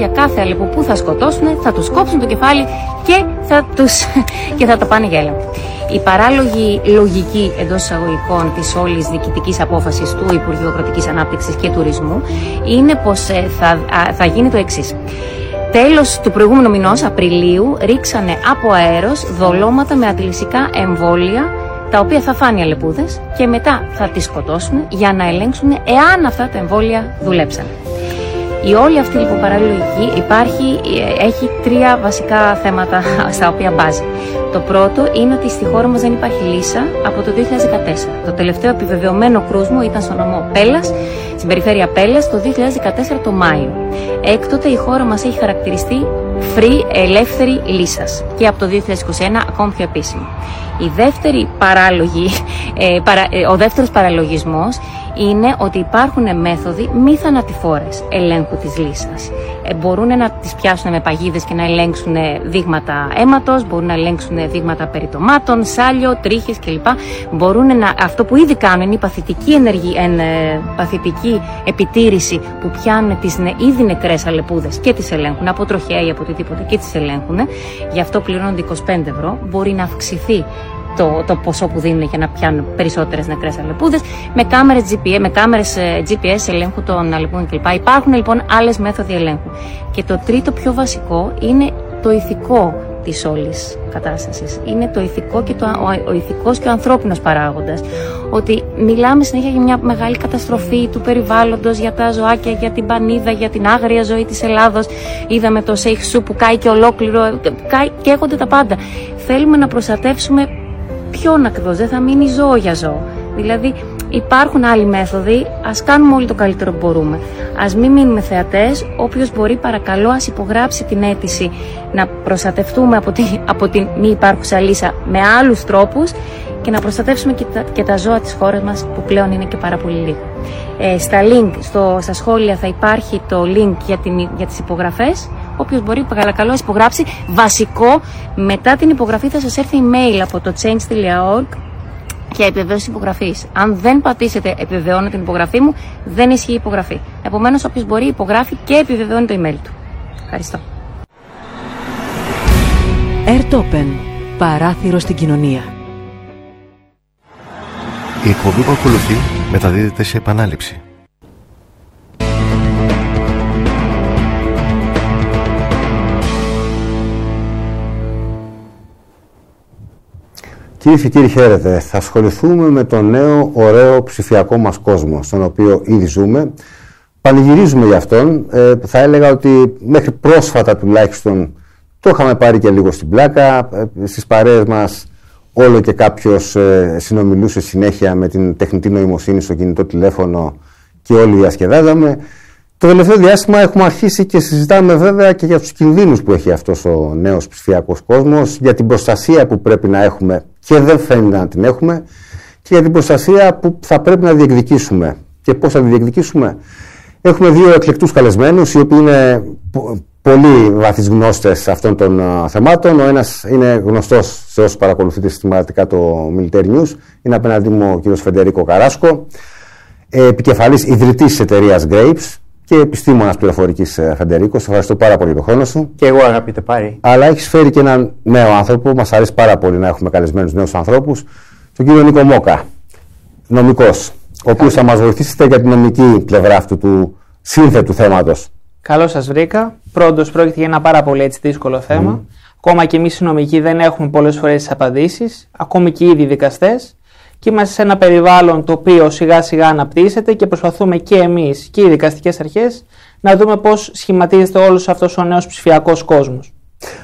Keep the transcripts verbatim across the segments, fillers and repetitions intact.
για κάθε Αλεπού που θα σκοτώσουν, θα τους κόψουν το κεφάλι και θα, τους, και θα τα πάνε για έλεγχο. Η παράλογη λογική εντός εισαγωγικών της όλης διοικητικής απόφασης του Υπουργείου Αγροτικής Ανάπτυξης και Τουρισμού είναι πως ε, θα, α, θα γίνει το εξής. Τέλος του προηγούμενου μηνός, Απριλίου, ρίξανε από αέρος δολώματα με αντιλυσικά εμβόλια, τα οποία θα φάνε οι αλεπούδες και μετά θα τις σκοτώσουν για να ελέγξουν εάν αυτά τα εμβόλια δουλέψαν. Η όλη αυτή λοιπόν παραλογική υπάρχει, έχει τρία βασικά θέματα στα οποία μπάζει. Το πρώτο είναι ότι στη χώρα μας δεν υπάρχει λύσα από το δύο χιλιάδες δεκατέσσερα. Το τελευταίο επιβεβαιωμένο κρούσμο ήταν στο νομό Πέλλας, στην περιφέρεια Πέλλας, το δύο χιλιάδες δεκατέσσερα το Μάιο. Έκτοτε η χώρα μας έχει χαρακτηριστεί free, ελεύθερη λύσας και από το δύο χιλιάδες είκοσι ένα ακόμη πιο επίσημη. Η δεύτερη παράλογη, ε, παρα, ε, ο δεύτερος παραλογισμός είναι ότι υπάρχουν μέθοδοι μη θανατηφόρες ελέγχου της λύσας. Ε, μπορούν να τις πιάσουν με παγίδες και να ελέγξουν δείγματα αίματος, μπορούν να ελέγξουν δείγματα περιτομάτων, σάλιο, τρίχες κλπ. Μπορούν να, αυτό που ήδη κάνουν είναι η παθητική, ενεργη, εν, ε, παθητική επιτήρηση που πιάνουν τις ν, ήδη νεκρές αλεπούδες και τις ελέγχουν από τροχέα ή από οτιδήποτε και τις ελέγχουν. Γι' αυτό πληρώνονται είκοσι πέντε ευρώ. Μπορεί να αυξηθεί Το, το ποσό που δίνουν για να πιάνουν περισσότερες νεκρές αλεπούδες, με κάμερες τζι πι ες, με κάμερες τζι πι ες ελέγχου των αλεπούδων κλπ. Υπάρχουν λοιπόν άλλες μέθοδοι ελέγχου. Και το τρίτο πιο βασικό είναι το ηθικό της όλης κατάστασης. Είναι το ηθικό και το, ο, ο ηθικός και ο ανθρώπινος παράγοντας. Ότι μιλάμε συνέχεια για μια μεγάλη καταστροφή του περιβάλλοντος, για τα ζωάκια, για την πανίδα, για την άγρια ζωή της Ελλάδος. Είδαμε το Σέιχσου που κάει και ολόκληρο, κάει, καίγονται τα πάντα. Θέλουμε να προστατεύσουμε ποιον ακριβώς, δεν θα μείνει ζώο για ζώο. Δηλαδή υπάρχουν άλλοι μέθοδοι, ας κάνουμε όλοι το καλύτερο που μπορούμε. Ας μην μείνουμε θεατές, όποιος μπορεί παρακαλώ ας υπογράψει την αίτηση να προστατευτούμε από την, από την μη υπάρχουσα λύσα με άλλους τρόπους και να προστατεύσουμε και τα, και τα ζώα της χώρας μας που πλέον είναι και πάρα πολύ λίγο. Ε, στα link, στο, στα σχόλια θα υπάρχει το link για, την, για τις υπογραφές. Όποιος μπορεί παρακαλώ υπογράψει. Βασικό, μετά την υπογραφή θα σας έρθει email από το change τελεία org για επιβεβαίωση υπογραφής. Αν δεν πατήσετε επιβεβαιώνω την υπογραφή μου, δεν ισχύει η υπογραφή. Επομένως, όποιος μπορεί υπογράφει και επιβεβαιώνει το email του. Ευχαριστώ. Airtopen. Παράθυρο στην κοινωνία. Η εκπομπή που ακολουθεί μεταδίδεται σε επανάληψη. Κυρίες και κύριοι, χαίρετε. Θα ασχοληθούμε με το νέο ωραίο ψηφιακό μας κόσμο, στον οποίο ήδη ζούμε. Πανηγυρίζουμε γι' αυτόν. Ε, θα έλεγα ότι μέχρι πρόσφατα τουλάχιστον το είχαμε πάρει και λίγο στην πλάκα. Ε, στις παρέες μας όλο και κάποιος ε, συνομιλούσε συνέχεια με την τεχνητή νοημοσύνη στο κινητό τηλέφωνο και όλοι διασκεδάζαμε. Το τελευταίο διάστημα έχουμε αρχίσει και συζητάμε βέβαια και για τους κινδύνους που έχει αυτός ο νέος ψηφιακός κόσμος, για την προστασία που πρέπει να έχουμε και δεν φαίνεται να την έχουμε και για την προστασία που θα πρέπει να διεκδικήσουμε. Και πώς θα τη διεκδικήσουμε? Έχουμε δύο εκλεκτούς καλεσμένους, οι οποίοι είναι πολύ βαθύς γνώστες αυτών των uh, θεμάτων. Ο ένας είναι γνωστός σε όσους παρακολουθείτε συστηματικά το Military News. Είναι απέναντί μου ο κ. Φεντερίκο Καράσκο, επικεφαλής ιδρυτής της εταιρείας Grapes και επιστήμονας πληροφορικής. Φεντερίκο, σε ευχαριστώ πάρα πολύ για τον χρόνο σου. Και εγώ, αγαπητέ Πάρη. Αλλά έχεις φέρει και έναν νέο άνθρωπο. Μας αρέσει πάρα πολύ να έχουμε καλεσμένους νέους ανθρώπους. Τον κύριο Νίκο Μόκα, νομικός, ο οποίος θα μας βοηθήσετε για την νομική πλευρά αυτού του σύνθετου θέματος. Καλώς σας βρήκα. Πρώτος, πρόκειται για ένα πάρα πολύ έτσι δύσκολο θέμα. Mm. Ακόμα και εμείς οι νομικοί δεν έχουμε πολλές φορές τις απαντήσεις, ακόμη και οι ίδιοι δικαστές. Και είμαστε σε ένα περιβάλλον το οποίο σιγά σιγά αναπτύσσεται και προσπαθούμε και εμείς και οι δικαστικές αρχές να δούμε πώς σχηματίζεται όλος αυτός ο νέος ψηφιακός κόσμος.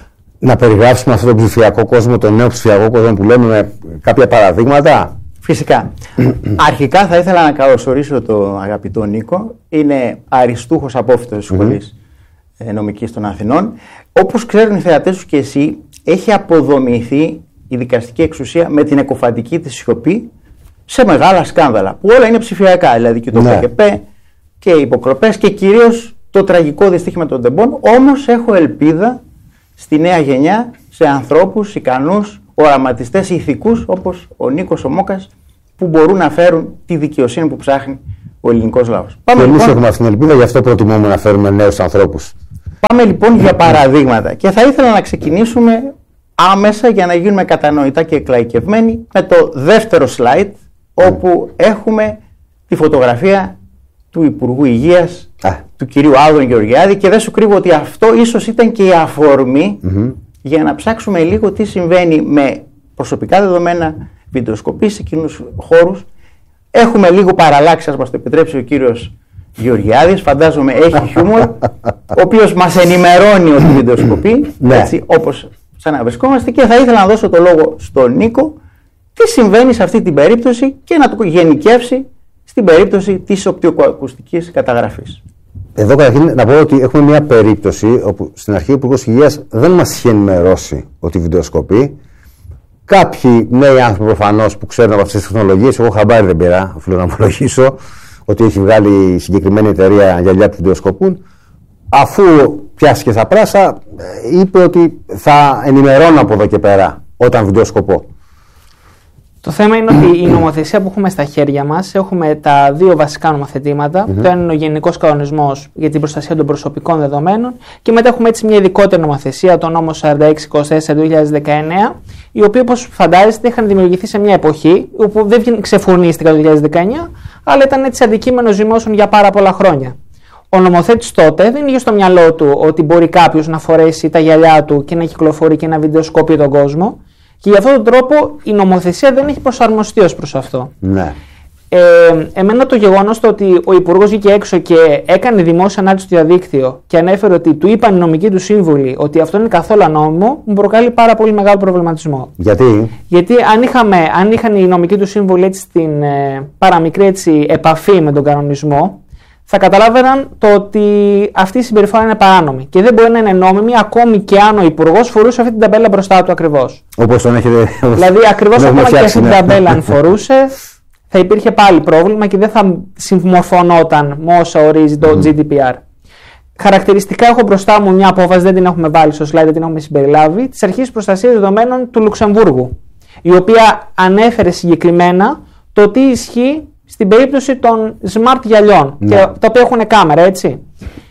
Να περιγράψουμε αυτόν τον ψηφιακό κόσμο, τον νέο ψηφιακό κόσμο που λέμε με κάποια παραδείγματα. Φυσικά. Αρχικά θα ήθελα να καλωσορίσω τον αγαπητό Νίκο. Είναι αριστούχος απόφοιτος της Σχολής mm-hmm. Νομικής των Αθηνών. Όπως ξέρουν οι θεατές σου και εσύ, έχει αποδομηθεί η δικαστική εξουσία με την εκοφαντική της σιωπή σε μεγάλα σκάνδαλα που όλα είναι ψηφιακά. Δηλαδή και το ναι. ΠΚΠ και οι υποκλοπές και κυρίως το τραγικό δυστύχημα των τεμπών. Όμως έχω ελπίδα στη νέα γενιά σε ανθρώπους ικανούς, οραματιστές, ηθικούς όπως ο Νίκος ο Μόκας, που μπορούν να φέρουν τη δικαιοσύνη που ψάχνει ο ελληνικός λαός. Πάμε. Εμείς λοιπόν... έχουμε αυτήν την ελπίδα, γι' αυτό προτιμούμε να φέρουμε νέους ανθρώπους Πάμε λοιπόν για παραδείγματα και θα ήθελα να ξεκινήσουμε άμεσα για να γίνουμε κατανοητά και εκλαϊκευμένοι με το δεύτερο slide, όπου έχουμε τη φωτογραφία του Υπουργού Υγείας, Α. του κυρίου Άδωνη Γεωργιάδη, και δεν σου κρύβω ότι αυτό ίσως ήταν και η αφορμή mm-hmm. για να ψάξουμε λίγο τι συμβαίνει με προσωπικά δεδομένα, βιντεοσκοπήσεις σε κοινούς χώρους. Έχουμε λίγο παραλλάξει, ας μας το επιτρέψει ο κύριος Γεωργιάδης, φαντάζομαι έχει χιούμορ, ο οποίος μας ενημερώνει ότι βιντεοσκοπεί, έτσι, όπως σαν να βρισκόμαστε, και θα ήθελα να δώσω το λόγο στον Νίκο τι συμβαίνει σε αυτή την περίπτωση και να το γενικεύσει στην περίπτωση της οπτικοακουστικής καταγραφής. Εδώ καταρχήν να πω ότι έχουμε μια περίπτωση όπου στην αρχή ο Υπουργός Υγείας δεν μας είχε ενημερώσει ότι βιντεοσκοπεί. Κάποιοι νέοι άνθρωποι προφανώς που ξέρουν από αυτές τις τεχνολογίες, εγώ χαμπάρι δεν πήρα, οφείλω να ομολογήσω, ότι έχει βγάλει η συγκεκριμένη εταιρεία γυαλιά που βιντεοσκοπούν. Αφού πιάστηκε στα πράσα, είπε ότι θα ενημερώνω από εδώ και πέρα όταν βιντεοσκοπώ. Το θέμα είναι ότι η νομοθεσία που έχουμε στα χέρια μας, έχουμε τα δύο βασικά νομοθετήματα. Mm-hmm. Το ένα είναι ο Γενικός Κανονισμός για την προστασία των προσωπικών δεδομένων, και μετά έχουμε έτσι μια ειδικότερη νομοθεσία, το νόμο σαράντα έξι είκοσι τέσσερα του δύο χιλιάδες δεκαεννέα, οι οποίοι, όπως φαντάζεστε, είχαν δημιουργηθεί σε μια εποχή όπου δεν ξεφωνίστηκαν το δύο χιλιάδες δεκαεννέα, αλλά ήταν έτσι αντικείμενο ζημώσεων για πάρα πολλά χρόνια. Ο νομοθέτης τότε δεν είχε στο μυαλό του ότι μπορεί κάποιος να φορέσει τα γυαλιά του και να κυκλοφορεί και να βιντεοσκοπεί τον κόσμο. Και γι' αυτόν τον τρόπο η νομοθεσία δεν έχει προσαρμοστεί ως προς αυτό. Ναι. Ε, εμένα το γεγονός το ότι ο Υπουργός βγήκε έξω και έκανε δημόσια ανάρτηση στο διαδίκτυο και ανέφερε ότι του είπαν οι νομικοί του σύμβουλοι ότι αυτό είναι καθόλου ανώμιμο, μου προκαλεί πάρα πολύ μεγάλο προβληματισμό. Γιατί? Γιατί αν, είχαμε, αν είχαν οι νομικοί του σύμβουλοι έτσι στην ε, παραμικρή έτσι, επαφή με τον κανονισμό, θα καταλάβαιναν το ότι αυτή η συμπεριφορά είναι παράνομη και δεν μπορεί να είναι νόμιμη ακόμη και αν ο Υπουργός φορούσε αυτή την ταμπέλα μπροστά του ακριβώς. Όπως τον έχετε. Δηλαδή, ακριβώς ακόμα και αυτή την ταμπέλα αν φορούσε, θα υπήρχε πάλι πρόβλημα και δεν θα συμμορφωνόταν με όσα ορίζει το mm. τζι ντι πι αρ. Χαρακτηριστικά έχω μπροστά μου μια απόφαση, δεν την έχουμε βάλει στο slide, δεν την έχουμε συμπεριλάβει, της Αρχής Προστασίας Δεδομένων του Λουξεμβούργου, η οποία ανέφερε συγκεκριμένα το τι ισχύει στην περίπτωση των smart γυαλιών, ναι. και τα οποία έχουν κάμερα, έτσι.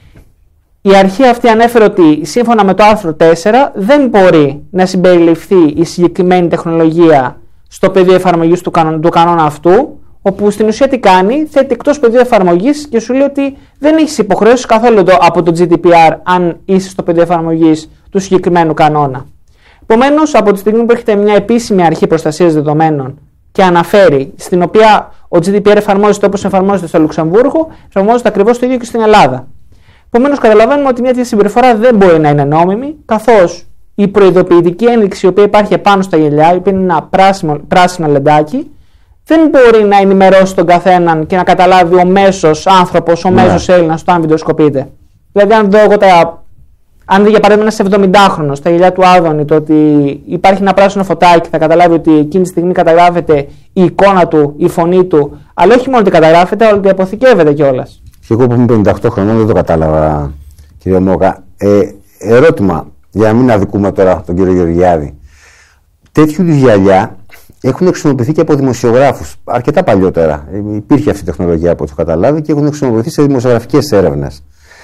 Η αρχή αυτή ανέφερε ότι σύμφωνα με το άρθρο τέσσερα δεν μπορεί να συμπεριληφθεί η συγκεκριμένη τεχνολογία στο πεδίο εφαρμογής του, κανον, του κανόνα αυτού, όπου στην ουσία τι κάνει, θέτει εκτός πεδίου εφαρμογής και σου λέει ότι δεν έχεις υποχρεώσεις καθόλου το, από το τζι ντι πι αρ αν είσαι στο πεδίο εφαρμογής του συγκεκριμένου κανόνα. Επομένως, από τη στιγμή που έχετε μια επίσημη αρχή προστασίας δεδομένων και αναφέρει, στην οποία ο τζι ντι πι αρ εφαρμόζεται όπως εφαρμόζεται στο Λουξεμβούργο, εφαρμόζεται ακριβώς το ίδιο και στην Ελλάδα. Επομένως, καταλαβαίνουμε ότι μια τέτοια συμπεριφορά δεν μπορεί να είναι νόμιμη, καθώς η προειδοποιητική ένδειξη η οποία υπάρχει επάνω στα γυαλιά, η οποία είναι ένα πράσινο, πράσινο λεντάκι, δεν μπορεί να ενημερώσει τον καθέναν και να καταλάβει ο μέσος άνθρωπος, ο μέσος Έλληνας, το αν βιντεοσκοπείται. Δηλαδή, αν δω εγώ τα. Αν δει για παράδειγμα ένα εβδομηντάχρονο στα γυαλιά του Άδωνη το ότι υπάρχει ένα πράσινο φωτάκι, θα καταλάβει ότι εκείνη τη στιγμή καταγράφεται η εικόνα του, η φωνή του, αλλά όχι μόνο ότι καταγράφεται, αλλά ότι αποθηκεύεται κιόλας. Και εγώ που είμαι πενήντα οκτώ χρονών δεν το κατάλαβα, κύριε Μόκα. Ε, ερώτημα, για να μην αδικούμε τώρα τον κύριο Γεωργιάδη. Τέτοιου είδους γυαλιά έχουν χρησιμοποιηθεί και από δημοσιογράφους αρκετά παλιότερα. Ε, υπήρχε αυτή η τεχνολογία από ό,τι έχω καταλάβει και έχουν χρησιμοποιηθεί σε δημοσιογραφικές έρευνες.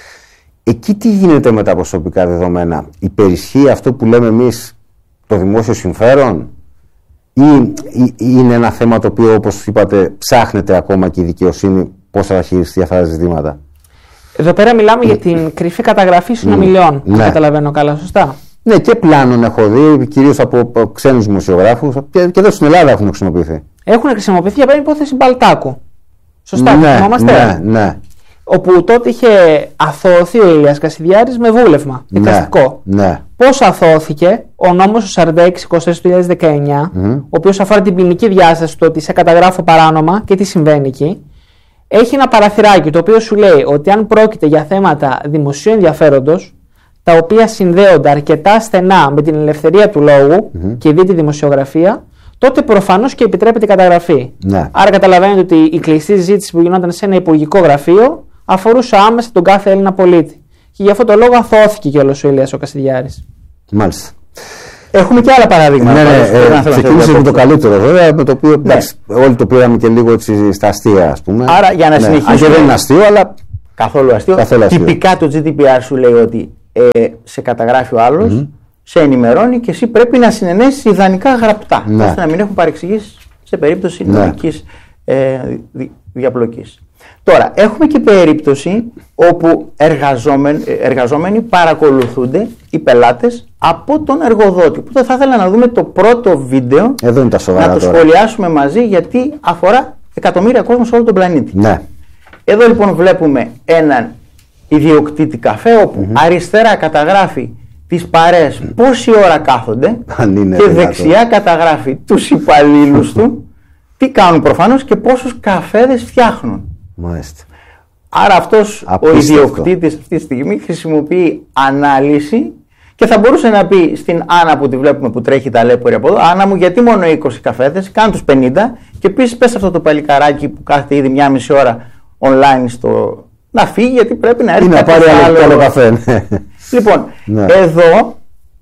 Εκεί τι γίνεται με τα προσωπικά δεδομένα, υπερισχύει αυτό που λέμε εμείς το δημόσιο συμφέρον ή, ή, ή είναι ένα θέμα το οποίο, όπως είπατε, ψάχνεται ακόμα και η δικαιοσύνη πώς θα χειριστεί αυτά τα ζητήματα? Εδώ πέρα μιλάμε mm. για την κρυφή καταγραφή συνομιλιών, mm. αν ναι. καταλαβαίνω καλά, σωστά. Ναι, και πλάνων έχω δει, κυρίως από ξένους δημοσιογράφους και, και εδώ στην Ελλάδα έχουν χρησιμοποιηθεί. Έχουν χρησιμοποιηθεί για πέρα υπόθεση Μπαλτάκου. Σωστά, ναι, θυμόμαστε. Ναι, ναι. Όπου τότε είχε αθωωωθεί ο Ηλίας Κασιδιάρης με βούλευμα δικαστικό. Ναι, ναι. Πώς αθώθηκε? Ο νόμος σαράντα έξι είκοσι τέσσερα του δύο χιλιάδες δεκαεννέα, mm. ο οποίος αφορά την ποινική διάσταση του ότι σε καταγράφω παράνομα και τι συμβαίνει εκεί, έχει ένα παραθυράκι το οποίο σου λέει ότι αν πρόκειται για θέματα δημοσίου ενδιαφέροντος, τα οποία συνδέονται αρκετά στενά με την ελευθερία του λόγου mm-hmm. και δι' τη δημοσιογραφία, τότε προφανώς και επιτρέπεται η καταγραφή. Ναι. Άρα καταλαβαίνετε ότι η κλειστή συζήτηση που γινόταν σε ένα υπουργικό γραφείο αφορούσε άμεσα τον κάθε Έλληνα πολίτη. Και γι' αυτό το λόγο αθώθηκε κιόλας ο Ηλίας ο Κασιδιάρης. Μάλιστα. Έχουμε και άλλα παραδείγματα. Ναι, ναι, ε, ξεκίνησε με το καλύτερο βέβαια, με το οποίο ναι. εντάξει, όλοι το πήραμε και λίγο έτσι, στα αστεία, ας πούμε. Άρα για να ναι. συνεχίσουμε. Αν και δεν είναι αστείο, αλλά. Καθόλου αστείο. Καθόλου αστείο. Τυπικά το τζι ντι πι αρ σου λέει ότι ε, σε καταγράφει ο άλλος, mm-hmm. σε ενημερώνει και εσύ πρέπει να συνενέσεις ιδανικά γραπτά, ναι. ώστε να μην έχουν παρεξηγήσεις σε περίπτωση ναι. νομικής ε, δι, διαπλοκής. Τώρα, έχουμε και περίπτωση όπου εργαζόμενοι, εργαζόμενοι παρακολουθούνται οι πελάτες από τον εργοδότη. Οπότε θα ήθελα να δούμε το πρώτο βίντεο, εδώ είναι τα σοβαρά, να το τώρα. σχολιάσουμε μαζί, γιατί αφορά εκατομμύρια κόσμο σε όλο τον πλανήτη. Ναι. Εδώ λοιπόν βλέπουμε έναν ιδιοκτήτη καφέ, όπου mm-hmm. αριστερά καταγράφει τις παρέες πόση ώρα κάθονται και δυνατό. Δεξιά καταγράφει τους υπαλλήλους του, τι κάνουν προφανώς και πόσους καφέδες φτιάχνουν. Μάλιστα. Άρα αυτός Απίστευτο. ο ιδιοκτήτης αυτή τη στιγμή χρησιμοποιεί ανάλυση και θα μπορούσε να πει στην Άννα που τη βλέπουμε που τρέχει ταλέπορη από εδώ, Άννα μου, γιατί μόνο είκοσι καφέδες, κάνε τους πενήντα και επίσης πες αυτό το παλικαράκι που κάθεται ήδη μια μισή ώρα online στο... να φύγει, γιατί πρέπει να έρθει ή να πάρει άλλο, άλλο καφέ. Λοιπόν, ναι. εδώ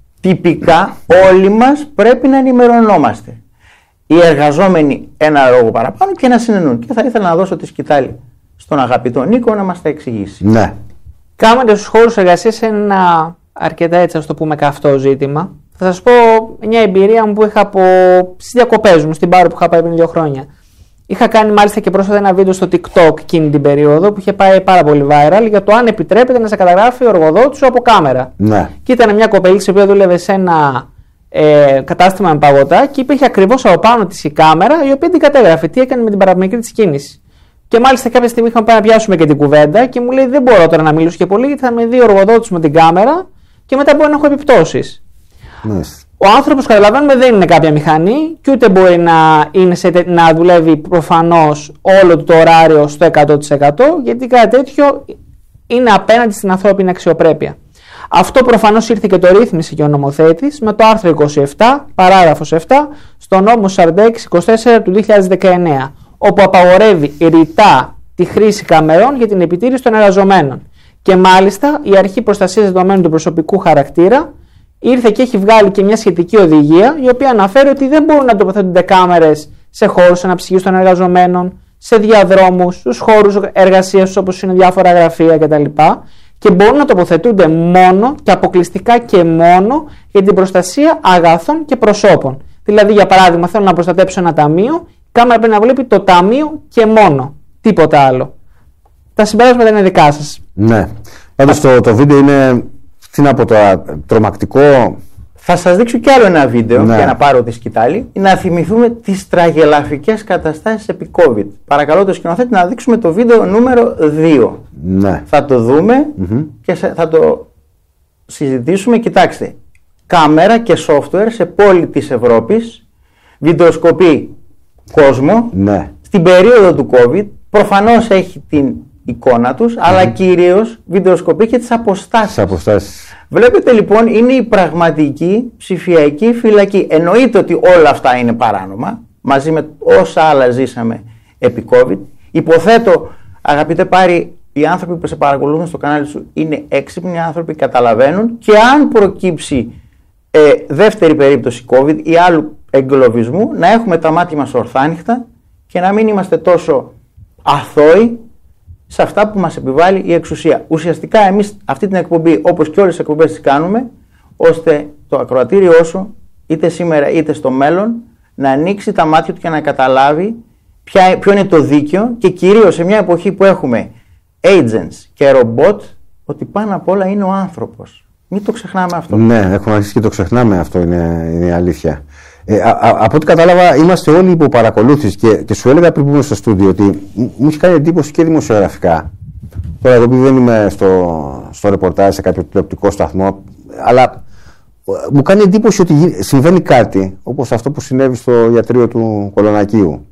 τυπικά όλοι μας πρέπει να ενημερωνόμαστε. Οι εργαζόμενοι ένα λόγο παραπάνω και να συνεννούν. Και θα ήθελα να δώσω τη σκητάλη στον αγαπητό Νίκο να μας τα εξηγήσει. Ναι. Κάμετε στους χώρους εργασίας ένα αρκετά, έτσι ας το πούμε, καυτό ζήτημα. Θα σας πω μια εμπειρία μου που είχα από στις διακοπές μου στην Πάρο που είχα πάει πριν δύο χρόνια. Είχα κάνει μάλιστα και πρόσφατα ένα βίντεο στο TikTok εκείνη την περίοδο που είχε πάει πάρα πολύ viral για το αν επιτρέπεται να σε καταγράφει ο εργοδότης σου από κάμερα. Ναι. Και ήταν μια κοπελίτσα η οποία δούλευε σε ένα ε, κατάστημα με παγωτά και υπήρχε ακριβώς από πάνω της η κάμερα η οποία την κατέγραφε. Τι έκανε με την παραπικρή της κίνηση. Και μάλιστα κάποια στιγμή είχαμε πάει να πιάσουμε και την κουβέντα και μου λέει: δεν μπορώ τώρα να μιλήσω και πολύ γιατί θα με δει ο εργοδότης με την κάμερα και μετά μπορεί να έχω επιπτώσεις. Μάλιστα. Ο άνθρωπος, καταλαβαίνουμε, δεν είναι κάποια μηχανή και ούτε μπορεί να, είναι σε, να δουλεύει προφανώς όλο το ωράριο στο εκατό τοις εκατό, γιατί κάτι τέτοιο είναι απέναντι στην ανθρώπινη αξιοπρέπεια. Αυτό προφανώς ήρθε και το ρύθμισε και ο νομοθέτης με το άρθρο είκοσι επτά, παράγραφος επτά, στο νόμο σαράντα έξι είκοσι τέσσερα του δύο χιλιάδες δεκαεννέα, όπου απαγορεύει ρητά τη χρήση καμερών για την επιτήρηση των εργαζομένων. Και μάλιστα η Αρχή Προστασίας Δεδομένων του Προσωπικού Χαρακτήρα ήρθε και έχει βγάλει και μια σχετική οδηγία, η οποία αναφέρει ότι δεν μπορούν να τοποθετούνται κάμερες σε χώρους αναψυχής των εργαζομένων, σε διαδρόμους, στους χώρους εργασίας όπως είναι διάφορα γραφεία κτλ. Και μπορούν να τοποθετούνται μόνο και αποκλειστικά και μόνο για την προστασία αγαθών και προσώπων. Δηλαδή, για παράδειγμα, θέλω να προστατέψω ένα ταμείο, η κάμερα πρέπει να βλέπει το ταμείο και μόνο. Τίποτα άλλο. Τα συμπεράσματα είναι δικά σας. Ναι. Πάντως το, το βίντεο είναι, τι να πω τώρα, τρομακτικό. Θα σας δείξω κι άλλο ένα βίντεο ναι. για να πάρω τη σκητάλη, να θυμηθούμε τις τραγελαφικές καταστάσεις επί COVID. Παρακαλώ το σκηνοθέτη να δείξουμε το βίντεο νούμερο δύο. Ναι. Θα το δούμε Mm-hmm. και θα το συζητήσουμε. Κοιτάξτε, κάμερα και software σε πόλη της Ευρώπης, βιντεοσκοπεί κόσμο, Ναι. στην περίοδο του COVID, προφανώς έχει την εικόνα τους, mm-hmm. αλλά κυρίως βιντεοσκοπεί και τις αποστάσεις. Τις αποστάσεις. Βλέπετε λοιπόν, είναι η πραγματική ψηφιακή φυλακή. Εννοείται ότι όλα αυτά είναι παράνομα, μαζί με όσα άλλα ζήσαμε επί COVID. Υποθέτω, αγαπητέ Πάρη, οι άνθρωποι που σε παρακολουθούν στο κανάλι σου είναι έξυπνοι άνθρωποι, καταλαβαίνουν, και αν προκύψει ε, δεύτερη περίπτωση COVID ή άλλου εγκλωβισμού, να έχουμε τα μάτια μας ορθάνυχτα και να μην είμαστε τόσο αθώοι σε αυτά που μας επιβάλλει η εξουσία. Ουσιαστικά εμείς αυτή την εκπομπή, όπως και όλες τις εκπομπές τις κάνουμε, ώστε το ακροατήριό σου, είτε σήμερα είτε στο μέλλον, να ανοίξει τα μάτια του και να καταλάβει ποια, ποιο είναι το δίκαιο, και κυρίως σε μια εποχή που έχουμε agents και ρομπότ, ότι πάνω απ' όλα είναι ο άνθρωπος. Μην το ξεχνάμε αυτό. Ναι, έχουμε αρχίσει και το ξεχνάμε, αυτό είναι, είναι η αλήθεια. Ε, α, α, από ό,τι κατάλαβα, είμαστε όλοι υπό παρακολούθηση και, και σου έλεγα πριν που ήμουν στο στούντιο ότι μου έχει κάνει εντύπωση και δημοσιογραφικά. Τώρα, εδώ επειδή δεν είμαι στο, στο ρεπορτάζ σε κάποιο τηλεοπτικό σταθμό, αλλά μου κάνει εντύπωση ότι συμβαίνει κάτι όπως αυτό που συνέβη στο ιατρείο του Κολονακίου.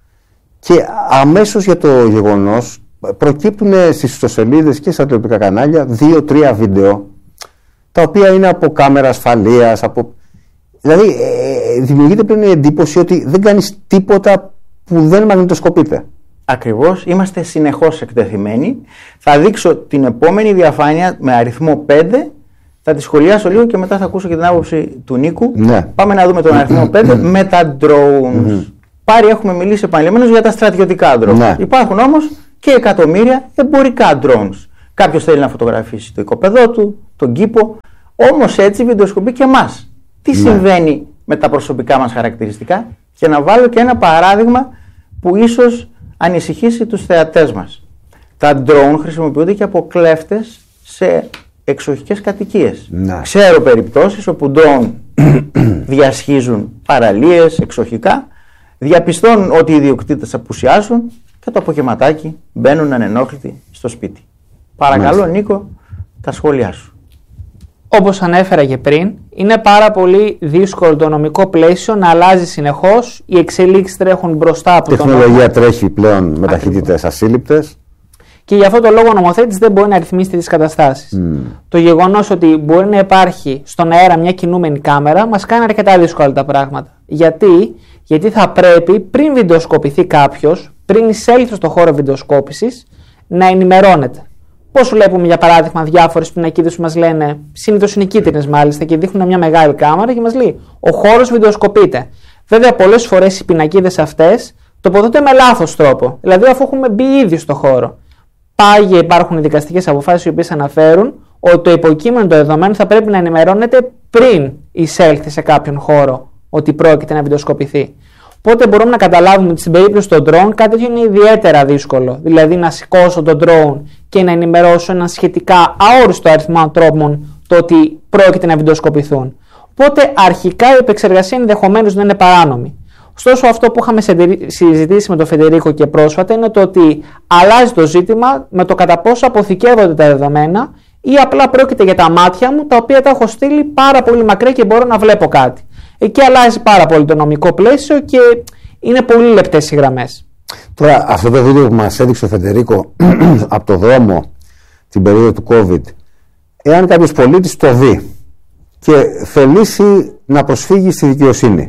Και αμέσως για το γεγονός προκύπτουν στις ιστοσελίδες και στα τηλεοπτικά κανάλια δύο-τρία βίντεο, τα οποία είναι από κάμερα ασφαλείας, από... Δηλαδή, ε, δημιουργείται πλέον η εντύπωση ότι δεν κάνεις τίποτα που δεν μαγνητοσκοπείται. Ακριβώς, είμαστε συνεχώς εκτεθειμένοι. Θα δείξω την επόμενη διαφάνεια με αριθμό πέντε. Θα τη σχολιάσω λίγο και μετά θα ακούσω και την άποψη του Νίκου. Ναι. Πάμε να δούμε τον αριθμό πέντε με τα drones. Mm-hmm. Πάρει, έχουμε μιλήσει επανειλημμένως για τα στρατιωτικά drones. Ναι. Υπάρχουν όμως και εκατομμύρια εμπορικά drones. Κάποιος θέλει να φωτογραφίσει το οικοπεδό του, τον κήπο, όμως έτσι βιντεοσκοπεί και εμάς. Τι Ναι. συμβαίνει με τα προσωπικά μας χαρακτηριστικά, και να βάλω και ένα παράδειγμα που ίσως ανησυχήσει τους θεατές μας. Τα drone χρησιμοποιούνται και από κλέφτες σε εξοχικές κατοικίες. Ναι. Ξέρω περιπτώσεις όπου drone διασχίζουν παραλίες εξοχικά, διαπιστώνουν ότι οι ιδιοκτήτες απουσιάζουν και το απογευματάκι μπαίνουν ανενόχλητοι στο σπίτι. Παρακαλώ, Μάλιστα. Νίκο, τα σχόλιά σου. Όπως ανέφερα και πριν, είναι πάρα πολύ δύσκολο το νομικό πλαίσιο να αλλάζει συνεχώς. Οι εξελίξεις τρέχουν μπροστά από Η τον νόμο. τεχνολογία τρέχει πλέον με ταχύτητες ασύλληπτες. Και γι' αυτό το λόγο ο νομοθέτης δεν μπορεί να ρυθμίσει τις καταστάσεις. Mm. Το γεγονός ότι μπορεί να υπάρχει στον αέρα μια κινούμενη κάμερα μας κάνει αρκετά δύσκολα τα πράγματα. Γιατί, Γιατί θα πρέπει πριν βιντεοσκοπηθεί κάποιος, πριν εισέλθει στο χώρο βιντεοσκόπησης, να ενημερώνεται. Πώς βλέπουμε για παράδειγμα διάφορες πινακίδες που μας λένε, συνήθως είναι κίτρινες μάλιστα, και δείχνουν μια μεγάλη κάμερα και μας λέει ο χώρος βιντεοσκοπείται. Βέβαια, πολλές φορές οι πινακίδες αυτές τοποθετούνται με λάθος τρόπο. Δηλαδή, αφού έχουμε μπει ήδη στο χώρο. Πάγια υπάρχουν δικαστικές αποφάσεις οι οποίες αναφέρουν ότι το υποκείμενο των δεδομένων θα πρέπει να ενημερώνεται πριν εισέλθει σε κάποιον χώρο ότι πρόκειται να βιντεοσκοπηθεί. Οπότε μπορούμε να καταλάβουμε ότι στην περίπτωση των drone κάτι τέτοιο είναι ιδιαίτερα δύσκολο. Δηλαδή να σηκώσω τον drone και να ενημερώσω έναν σχετικά αόριστο αριθμό ανθρώπων το ότι πρόκειται να βιντεοσκοπηθούν. Οπότε αρχικά η επεξεργασία ενδεχομένως να είναι παράνομη. Ωστόσο, αυτό που είχαμε συζητήσει με τον Φεντερίκο και πρόσφατα είναι το ότι αλλάζει το ζήτημα με το κατά πόσο αποθηκεύονται τα δεδομένα ή απλά πρόκειται για τα μάτια μου τα οποία τα έχω στείλει πάρα πολύ μακριά και μπορώ να βλέπω κάτι. Εκεί αλλάζει πάρα πολύ το νομικό πλαίσιο και είναι πολύ λεπτές οι γραμμές. Τώρα, αυτό το βίντεο που μας έδειξε ο Φεντερίκο από το δρόμο την περίοδο του COVID, εάν κάποιος πολίτης το δει και θελήσει να προσφύγει στη δικαιοσύνη,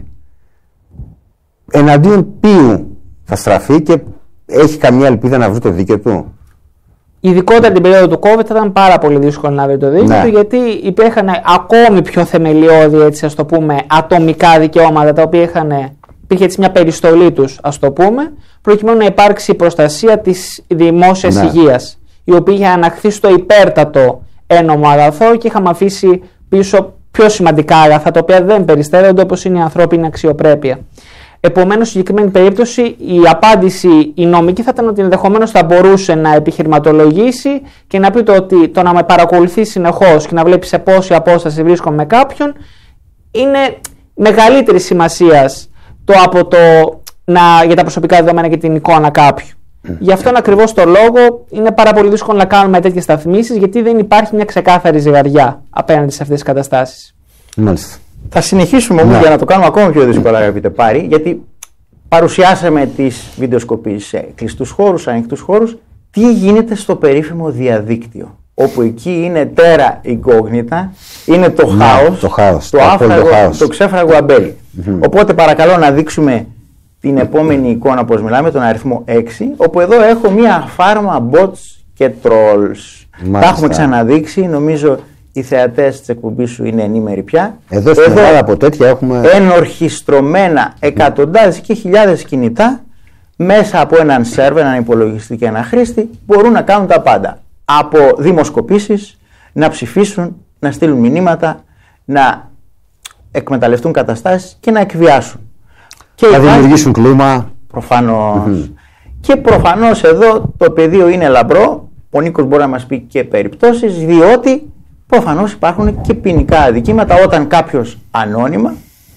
εναντίον ποιου θα στραφεί και έχει καμία ελπίδα να βρει το δίκαιο του? Ειδικότερα την περίοδο του COVID θα ήταν πάρα πολύ δύσκολο να βρει το δίκαιο Ναι. του, γιατί υπήρχαν ακόμη πιο θεμελιώδη, έτσι ας το πούμε, ατομικά δικαιώματα τα οποία είχαν, υπήρχε έτσι μια περιστολή τους, ας το πούμε, προκειμένου να υπάρξει προστασία της δημόσιας Ναι. υγείας, η οποία είχε αναχθεί στο υπέρτατο ένομο αγαθό και είχαμε αφήσει πίσω πιο σημαντικά αγαθά τα οποία δεν περιστέλλονται, όπως είναι η ανθρώπινη αξιοπρέπεια. Επομένως, στη συγκεκριμένη περίπτωση, η απάντηση η νομική θα ήταν ότι ενδεχομένως θα μπορούσε να επιχειρηματολογήσει και να πει το ότι το να με παρακολουθεί συνεχώς και να βλέπει σε πόση απόσταση βρίσκομαι με κάποιον είναι μεγαλύτερη σημασίας το από το να, για τα προσωπικά δεδομένα και την εικόνα κάποιου. Γι' αυτόν ακριβώς το λόγο είναι πάρα πολύ δύσκολο να κάνουμε τέτοιες σταθμίσεις, γιατί δεν υπάρχει μια ξεκάθαρη ζυγαριά απέναντι σε αυτές τις καταστάσεις. Μάλιστα. Θα συνεχίσουμε όμως Ναι. για να το κάνουμε ακόμα πιο δύσκολο, αγαπητέ Πάρη, γιατί παρουσιάσαμε τις βιντεοσκοπήσεις σε κλειστούς χώρους, σε ανοιχτούς χώρους. Τι γίνεται στο περίφημο διαδίκτυο, όπου εκεί είναι τέρα incognita, είναι το Ναι, χάος, το χάος, το, το απόλυτο άφραγο, χάος. το ξέφραγο αμπέλι. Οπότε παρακαλώ να δείξουμε την επόμενη εικόνα, όπως μιλάμε, τον αριθμό έξι, όπου εδώ έχω μία φάρμα bots και trolls. Μάλιστα. Τα έχουμε ξαναδείξει, νομίζω οι θεατές της εκπομπής σου είναι ενήμεροι πια. Εδώ στην Ελλάδα από τέτοια έχουμε. Ενορχιστρωμένα εκατοντάδες και χιλιάδες κινητά μέσα από έναν σερβερ, έναν υπολογιστή και ένα χρήστη μπορούν να κάνουν τα πάντα. Από δημοσκοπήσεις, να ψηφίσουν, να στείλουν μηνύματα, να εκμεταλλευτούν καταστάσεις και να εκβιάσουν. Και Να υπάρχει- δημιουργήσουν κλίμα. Προφανώς. Και προφανώς εδώ το πεδίο είναι λαμπρό. Ο Νίκος μπορεί να μας πει και περιπτώσεις, διότι προφανώς υπάρχουν και ποινικά αδικήματα όταν κάποιος ανώνυμα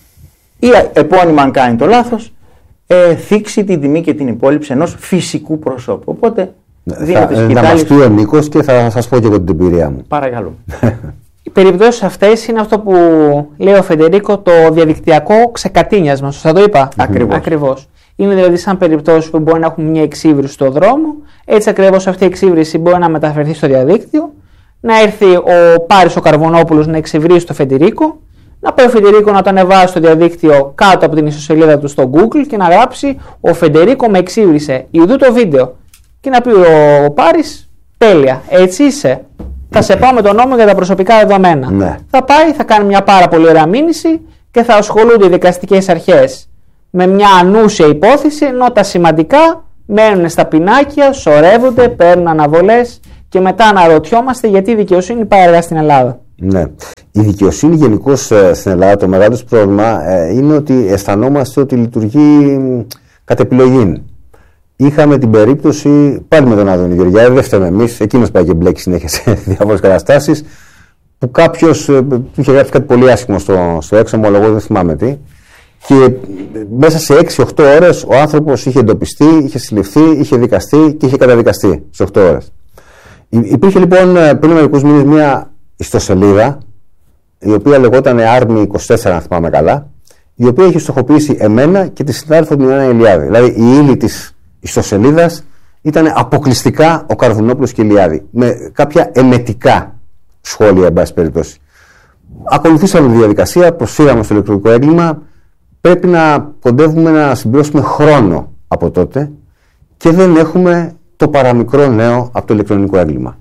ή επώνυμα, αν κάνει το λάθος, ε, θίξει την τιμή και την υπόλοιψη ενός φυσικού προσώπου. Οπότε Θα, δίνεται ε, να σκητάλη. μας πει ο Νίκος και θα σας πω και εγώ την εμπειρία μου. Παρακαλώ. Οι περιπτώσεις αυτές είναι αυτό που λέει ο Φεντερίκο, το διαδικτυακό ξεκατίνιασμα. Σωστά το είπα? Ακριβώς. Ακριβώς. Είναι δηλαδή σαν περιπτώσεις που μπορεί να έχουμε μια εξύβριση στο δρόμο, έτσι ακριβώς αυτή η εξύβριση μπορεί να μεταφερθεί στο διαδίκτυο, να έρθει ο Πάρης ο Καρβονόπουλος να εξυβρίσει το Φεντερίκο, να πάει ο Φεντερίκο να το ανεβάσει στο διαδίκτυο κάτω από την ιστοσελίδα του στο Google και να γράψει «Ο Φεντερίκο με εξύβρισε, ειδού το βίντεο». Και να πει ο Πάρης «Τέλεια, έτσι είσαι, θα σε πάω με τον νόμο για τα προσωπικά δεδομένα». Ναι. Θα πάει, θα κάνει μια πάρα πολύ ωραία μήνυση και θα ασχολούνται οι δικαστικές αρχές με μια ανούσια υπόθεση, ενώ τα σημαντικά μένουν στα πινάκια, σωρεύονται, παίρνουν αναβολές και μετά αναρωτιόμαστε γιατί η δικαιοσύνη πάει αργά στην Ελλάδα. Ναι. Η δικαιοσύνη γενικώς στην Ελλάδα, το μεγάλο της πρόβλημα είναι ότι αισθανόμαστε ότι λειτουργεί κατ' επιλογή. Είχαμε την περίπτωση πάλι με τον Άδωνη Γεωργιάδη, δεν φταίμε εμείς, εκείνος πάει και μπλέκει συνέχεια σε διάφορες καταστάσεις, που κάποιος του είχε γράψει κάτι πολύ άσχημο στο, στο έξω, εγώ δεν θυμάμαι τι. Και μέσα σε έξι οκτώ ώρες ο άνθρωπος είχε εντοπιστεί, είχε συλληφθεί, είχε δικαστεί και είχε καταδικαστεί σε οκτώ ώρες. Υπήρχε λοιπόν πριν μερικούς μήνες μια ιστοσελίδα, η οποία λεγόταν Army είκοσι τέσσερα, αν θυμάμαι καλά, η οποία είχε στοχοποιήσει εμένα και τη συνάδελφο την Άννα Ηλιάδη. Δηλαδή η ύλη της ιστοσελίδας ήταν αποκλειστικά ο Καρβουνόπουλος και η Ηλιάδη, με κάποια εμετικά σχόλια, εν πάση περιπτώσει. Ακολουθήσαμε τη διαδικασία, προσφύγαμε στο ηλεκτρονικό έγκλημα. Πρέπει να κοντεύουμε να συμπληρώσουμε χρόνο από τότε και δεν έχουμε το παραμικρό νέο από το ηλεκτρονικό έγκλημα.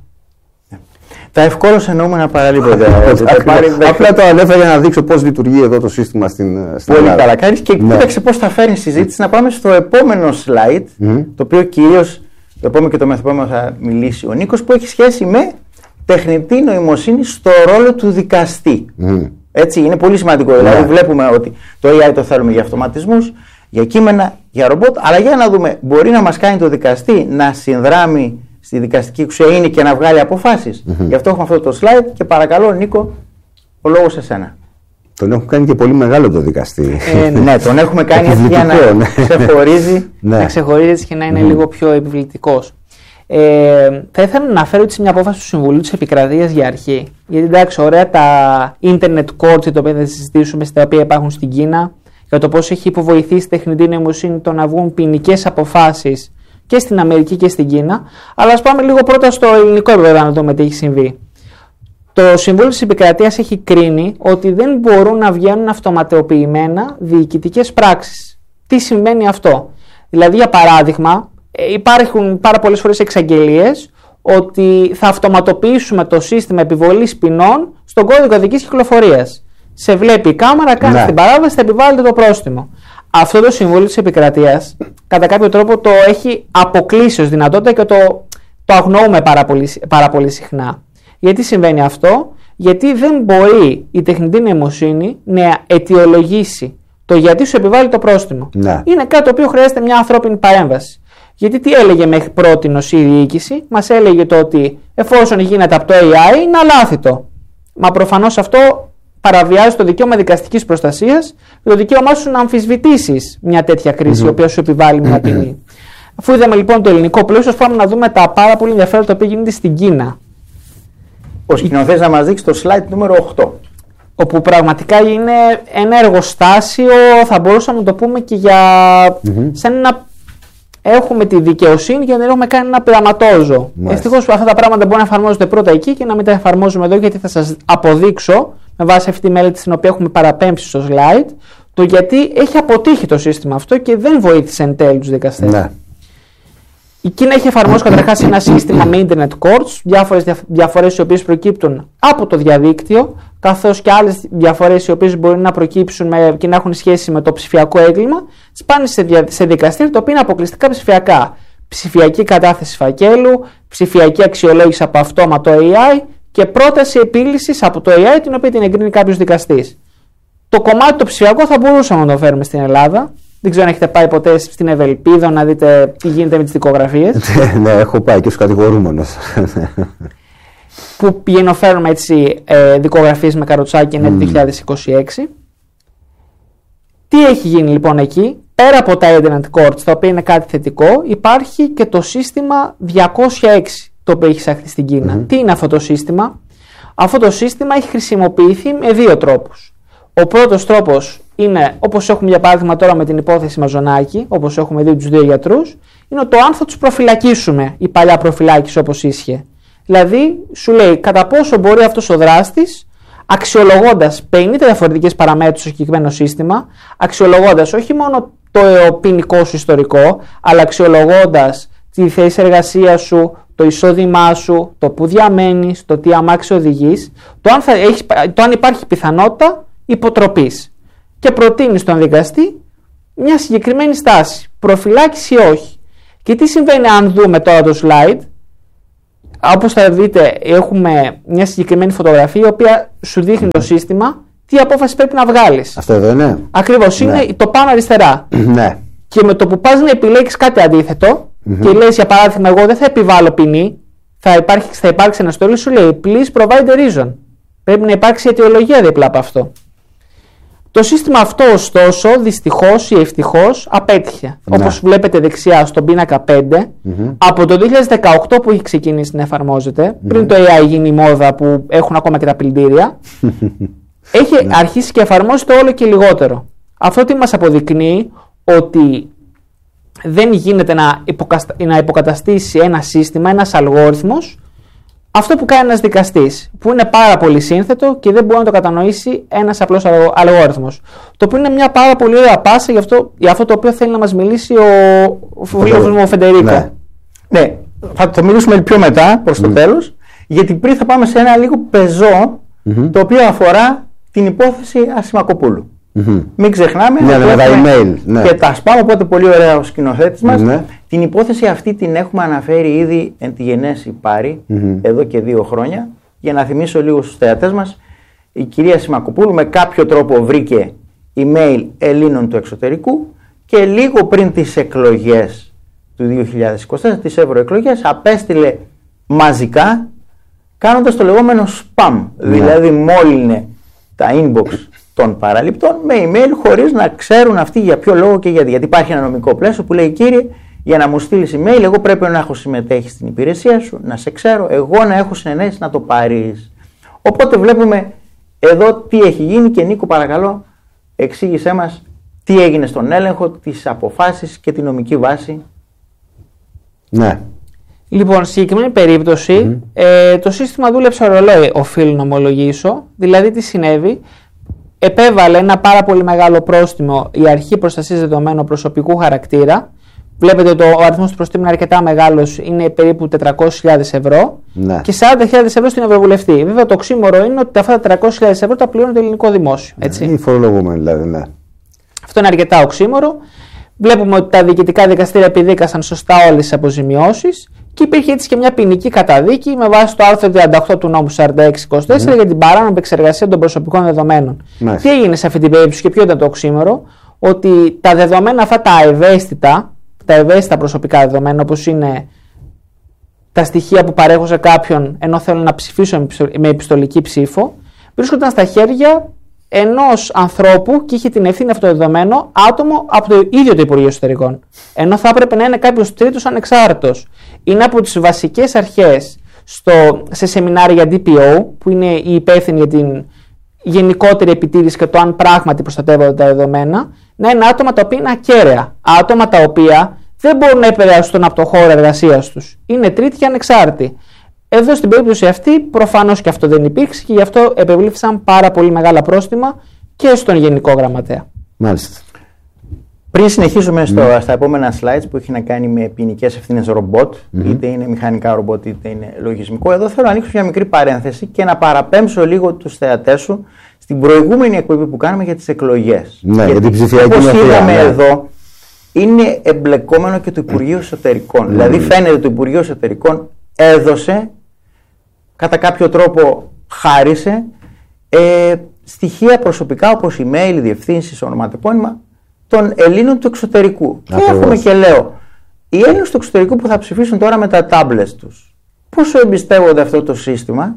Τα ευκόλως εννοούμενα παραλείπω. Απλά το ανέφερα για να δείξω πώς λειτουργεί εδώ το σύστημα στην, στην Πολύ Ελλάδα. καλά κάνεις και ναι. Κοίταξε πώς θα φέρνει συζήτηση. Να πάμε στο επόμενο slide, mm. το οποίο κυρίως το επόμενο και το μεθεπόμενο θα μιλήσει ο Νίκος, που έχει σχέση με τεχνητή νοημοσύνη στο ρόλο του δικαστή. Mm. Έτσι, είναι πολύ σημαντικό. Yeah. Δηλαδή, βλέπουμε ότι το έι άι το θέλουμε για αυτοματισμούς, για κείμενα, για ρομπότ, αλλά για να δούμε, μπορεί να μας κάνει το δικαστή να συνδράμει στη δικαστική εξουσία, είναι και να βγάλει αποφάσεις. Mm-hmm. Γι' αυτό έχουμε αυτό το slide και παρακαλώ, Νίκο, ο λόγος σε σένα. Τον έχουν κάνει και πολύ μεγάλο το δικαστή. Ε, ναι. ναι, τον έχουμε κάνει έτσι για να ναι. ξεχωρίζει. να ξεχωρίζει και να είναι mm. λίγο πιο επιβλητικός. Ε, θα ήθελα να αναφέρω έτσι μια απόφαση του Συμβουλίου της Επικρατείας για αρχή. Γιατί εντάξει, ωραία τα internet courts, τα οποία θα συζητήσουμε, στα οποία υπάρχουν στην Κίνα, για το πώς έχει υποβοηθήσει η τεχνητή νοημοσύνη το να βγουν ποινικές αποφάσεις και στην Αμερική και στην Κίνα. Αλλά ας πάμε λίγο πρώτα στο ελληνικό επίπεδο να δούμε τι έχει συμβεί. Το Συμβούλιο της Επικρατείας έχει κρίνει ότι δεν μπορούν να βγαίνουν αυτοματοποιημένα διοικητικές πράξεις. Τι σημαίνει αυτό? Δηλαδή, για παράδειγμα, υπάρχουν πάρα πολλές φορές εξαγγελίες ότι θα αυτοματοποιήσουμε το σύστημα επιβολής ποινών στον κώδικα οδικής κυκλοφορίας. Σε βλέπει η κάμερα, κάνει ναι. την παράβαση, θα επιβάλλεται το πρόστιμο. Αυτό το Συμβούλιο της Επικρατείας κατά κάποιο τρόπο το έχει αποκλείσει ως δυνατότητα και το, το αγνοούμε πάρα πολύ, πάρα πολύ συχνά. Γιατί συμβαίνει αυτό? Γιατί δεν μπορεί η τεχνητή νοημοσύνη να αιτιολογήσει το γιατί σου επιβάλλει το πρόστιμο. Ναι. Είναι κάτι το οποίο χρειάζεται μια ανθρώπινη παρέμβαση. Γιατί τι έλεγε μέχρι πρότινος η διοίκηση? Μας έλεγε το ότι εφόσον γίνεται από το έι άι είναι αλάθητο. Μα προφανώς αυτό παραβιάζει το δικαίωμα δικαστικής προστασίας και το δικαίωμά σου να αμφισβητήσεις μια τέτοια κρίση, mm-hmm. η οποία σου επιβάλλει μια ποινή. Αφού είδαμε λοιπόν το ελληνικό πλαίσιο, πάμε να δούμε τα πάρα πολύ ενδιαφέροντα τα οποία γίνεται στην Κίνα. Ο σκηνοθέτης να μας δείξει το slide νούμερο οκτώ. Όπου πραγματικά είναι ένα εργοστάσιο, θα μπορούσαμε να το πούμε και για mm-hmm. σαν ένα. Έχουμε τη δικαιοσύνη και δεν έχουμε κάνει ένα πειραματόζω. Ευτυχώς αυτά τα πράγματα μπορούν να εφαρμόζονται πρώτα εκεί και να μην τα εφαρμόζουμε εδώ, γιατί θα σας αποδείξω με βάση αυτή τη μελέτη στην οποία έχουμε παραπέμψει στο slide το γιατί έχει αποτύχει το σύστημα αυτό και δεν βοήθησε εν τέλει τους δικαστές. Ναι. Η Κίνα έχει εφαρμόσει καταρχάς ένα σύστημα με internet courts, διάφορες διαφορές οι οποίες προκύπτουν από το διαδίκτυο, καθώς και άλλες διαφορές οι οποίες μπορεί να προκύψουν με, και να έχουν σχέση με το ψηφιακό έγκλημα, τις πάνε σε, δια, σε δικαστήρια τα οποία είναι αποκλειστικά ψηφιακά. Ψηφιακή κατάθεση φακέλου, ψηφιακή αξιολόγηση από αυτόματο έι άι και πρόταση επίλυσης από το έι άι, την οποία την εγκρίνει κάποιος δικαστής. Το κομμάτι το ψηφιακό θα μπορούσαμε να το φέρουμε στην Ελλάδα. Δεν ξέρω αν έχετε πάει ποτέ στην Ευελπίδα να δείτε τι γίνεται με τις δικογραφίες. Ναι, έχω πάει και ως κατηγορούμενος. Που πηγαίνω φέρνουμε έτσι ε, δικογραφίες με καροτσάκι εν mm. δύο χιλιάδες είκοσι έξι. Τι έχει γίνει λοιπόν εκεί? Πέρα από τα internet courts, τα οποία είναι κάτι θετικό, υπάρχει και το σύστημα διακόσια έξι, το οποίο έχει εισαχθεί στην Κίνα. Mm-hmm. Τι είναι αυτό το σύστημα? Αυτό το σύστημα έχει χρησιμοποιηθεί με δύο τρόπους. Ο πρώτος τρόπος είναι, όπως έχουμε για παράδειγμα τώρα με την υπόθεση Μαζονάκη, όπως έχουμε δει τους δύο γιατρούς, είναι το αν θα τους προφυλακίσουμε, η παλιά προφυλάκηση όπως ίσχυε. Δηλαδή, σου λέει κατά πόσο μπορεί αυτός ο δράστης, αξιολογώντας πενήντα διαφορετικές παραμέτρους στο συγκεκριμένο σύστημα, αξιολογώντας όχι μόνο το ποινικό σου ιστορικό, αλλά αξιολογώντας τη θέση εργασίας σου, το εισόδημά σου, το που διαμένεις, το τι αμάξι οδηγείς, το αν, θα έχεις, το αν υπάρχει πιθανότητα υποτροπής. Και προτείνει στον δικαστή μια συγκεκριμένη στάση, προφυλάκηση ή όχι. Και τι συμβαίνει αν δούμε τώρα το slide? Όπως θα δείτε, έχουμε μια συγκεκριμένη φωτογραφία η οποία σου δείχνει το σύστημα τι απόφαση πρέπει να βγάλεις. Αυτό εδώ είναι. Ακριβώς, είναι Ναι. το πάνω αριστερά. Ναι. Και με το που πας να επιλέξεις κάτι αντίθετο mm-hmm. και λες, για παράδειγμα, εγώ δεν θα επιβάλλω ποινή, θα υπάρξει, θα υπάρξει ένα στόλι, σου λέει please provide a reason. Πρέπει να υπάρξει αιτιολογία δίπλα από αυτό. Το σύστημα αυτό, ωστόσο, δυστυχώς ή ευτυχώς, απέτυχε. Ναι. Όπως βλέπετε δεξιά στον πίνακα πέντε, Mm-hmm. από το δύο χιλιάδες δεκαοκτώ που έχει ξεκινήσει να εφαρμόζεται, mm-hmm. πριν το έι άι γίνει η μόδα που έχουν ακόμα και τα πλυντήρια, έχει αρχίσει και εφαρμόζεται όλο και λιγότερο. Αυτό τι μας αποδεικνύει ότι δεν γίνεται να, υποκαστα... να υποκαταστήσει ένα σύστημα, ένας αλγόριθμος, αυτό που κάνει ένας δικαστής, που είναι πάρα πολύ σύνθετο και δεν μπορεί να το κατανοήσει ένας απλός αλγόριθμος. Το οποίο είναι μια πάρα πολύ ωραία πάσα για αυτό, για αυτό το οποίο θέλει να μας μιλήσει ο, ο φίλος μου ο Φεντερίκο. Ναι. Ναι, θα το μιλήσουμε πιο μετά προς το mm. τέλος, γιατί πριν θα πάμε σε ένα λίγο πεζό, mm-hmm. το οποίο αφορά την υπόθεση Ασημακοπούλου. Mm-hmm. Μην ξεχνάμε ναι, ναι, τα email, ναι. και τα σπάμε, οπότε πολύ ωραία ο σκηνοθέτης μας. Ναι. Την υπόθεση αυτή την έχουμε αναφέρει ήδη εν τη γενέση πάρη, mm-hmm. εδώ και δύο χρόνια. Για να θυμίσω λίγο στους θεατές μας, η κυρία Ασημακοπούλου με κάποιο τρόπο βρήκε email Ελλήνων του εξωτερικού και λίγο πριν τις εκλογές του δύο χιλιάδες είκοσι τέσσερα, τις ευρωεκλογές, απέστειλε μαζικά κάνοντας το λεγόμενο spam, ναι. δηλαδή μόλυνε τα inbox των παραληπτών με email χωρίς να ξέρουν αυτοί για ποιο λόγο και γιατί. Γιατί υπάρχει ένα νομικό πλαίσιο που λέει, κύριε, για να μου στείλεις email, εγώ πρέπει να έχω συμμετέχει στην υπηρεσία σου, να σε ξέρω, εγώ να έχω συνενέσει να το πάρεις. Οπότε βλέπουμε εδώ τι έχει γίνει και Νίκο, παρακαλώ, εξήγησέ μας τι έγινε στον έλεγχο, τις αποφάσεις και τη νομική βάση. Ναι. Λοιπόν, στη συγκεκριμένη περίπτωση, mm-hmm. ε, το σύστημα δούλεψε ρολόι, οφείλω να ομολογήσω. Δηλαδή, τι συνέβη, επέβαλε ένα πάρα πολύ μεγάλο πρόστιμο η Αρχή Προστασίας Δεδομένων Προσωπικού Χαρακτήρα. Βλέπετε ότι ο αριθμός του προστίμου είναι αρκετά μεγάλος, είναι περίπου τετρακόσιες χιλιάδες ευρώ ναι. και σαράντα χιλιάδες ευρώ στην Ευρωβουλευτή. Βέβαια, το οξύμορο είναι ότι αυτά τα τετρακόσιες χιλιάδες ευρώ τα πληρώνει το ελληνικό δημόσιο. Έτσι. Οι φορολογούμενοι δηλαδή, ναι. Αυτό είναι αρκετά οξύμορο. Βλέπουμε ότι τα διοικητικά δικαστήρια επιδίκασαν σωστά όλες τις αποζημιώσεις και υπήρχε έτσι και μια ποινική καταδίκη με βάση το άρθρο τριάντα οκτώ του νόμου σαράντα έξι είκοσι τέσσερα mm. για την παράνομη επεξεργασία των προσωπικών δεδομένων. Mm. Τι έγινε σε αυτή την περίπτωση και ποιο ήταν το οξύμορο, ότι τα δεδομένα αυτά τα ευαίσθητα, τα ευαίσθητα προσωπικά δεδομένα, όπως είναι τα στοιχεία που παρέχω σε κάποιον ενώ θέλω να ψηφίσω με επιστολική ψήφο, βρίσκονταν στα χέρια ενός ανθρώπου και είχε την ευθύνη αυτό το δεδομένο άτομο από το ίδιο το Υπουργείο Εσωτερικών. Ενώ θα έπρεπε να είναι κάποιος τρίτος ανεξάρτητος. Είναι από τις βασικές αρχές στο, σε σεμινάρια ντι πι ο, που είναι η υπεύθυνη για την γενικότερη επιτήρηση και το αν πράγματι προστατεύονται τα δεδομένα, να είναι άτομα τα οποία είναι ακέραια. Άτομα τα οποία δεν μπορούν να επηρεαστούν από το χώρο εργασίας τους. Είναι τρίτη και ανεξάρτητοι. Εδώ στην περίπτωση αυτή προφανώς και αυτό δεν υπήρξε και γι' αυτό επευλήθησαν πάρα πολύ μεγάλα πρόστιμα και στον Γενικό Γραμματέα. Μάλιστα. Πριν συνεχίσουμε στο, mm. στα επόμενα slides που έχει να κάνει με ποινικές ευθύνες ρομπότ, mm-hmm. είτε είναι μηχανικά ρομπότ είτε είναι λογισμικό, εδώ θέλω να ανοίξω μια μικρή παρένθεση και να παραπέμψω λίγο τους θεατές σου στην προηγούμενη εκπομπή που κάναμε για τις εκλογές. Ναι, για την ψηφιακή όπως είδαμε ναι. εδώ, είναι εμπλεκόμενο και το Υπουργείο Εσωτερικών. Mm. Δηλαδή φαίνεται ότι το Υπουργείο Εσωτερικών έδωσε, κατά κάποιο τρόπο χάρισε, ε, στοιχεία προσωπικά όπως email, διευθύνσεις, ονοματεπώνυμα των Ελλήνων του εξωτερικού. Ακριβώς. Και έρχομαι και λέω, οι Έλληνες του εξωτερικού που θα ψηφίσουν τώρα με τα tablets τους, πόσο εμπιστεύονται αυτό το σύστημα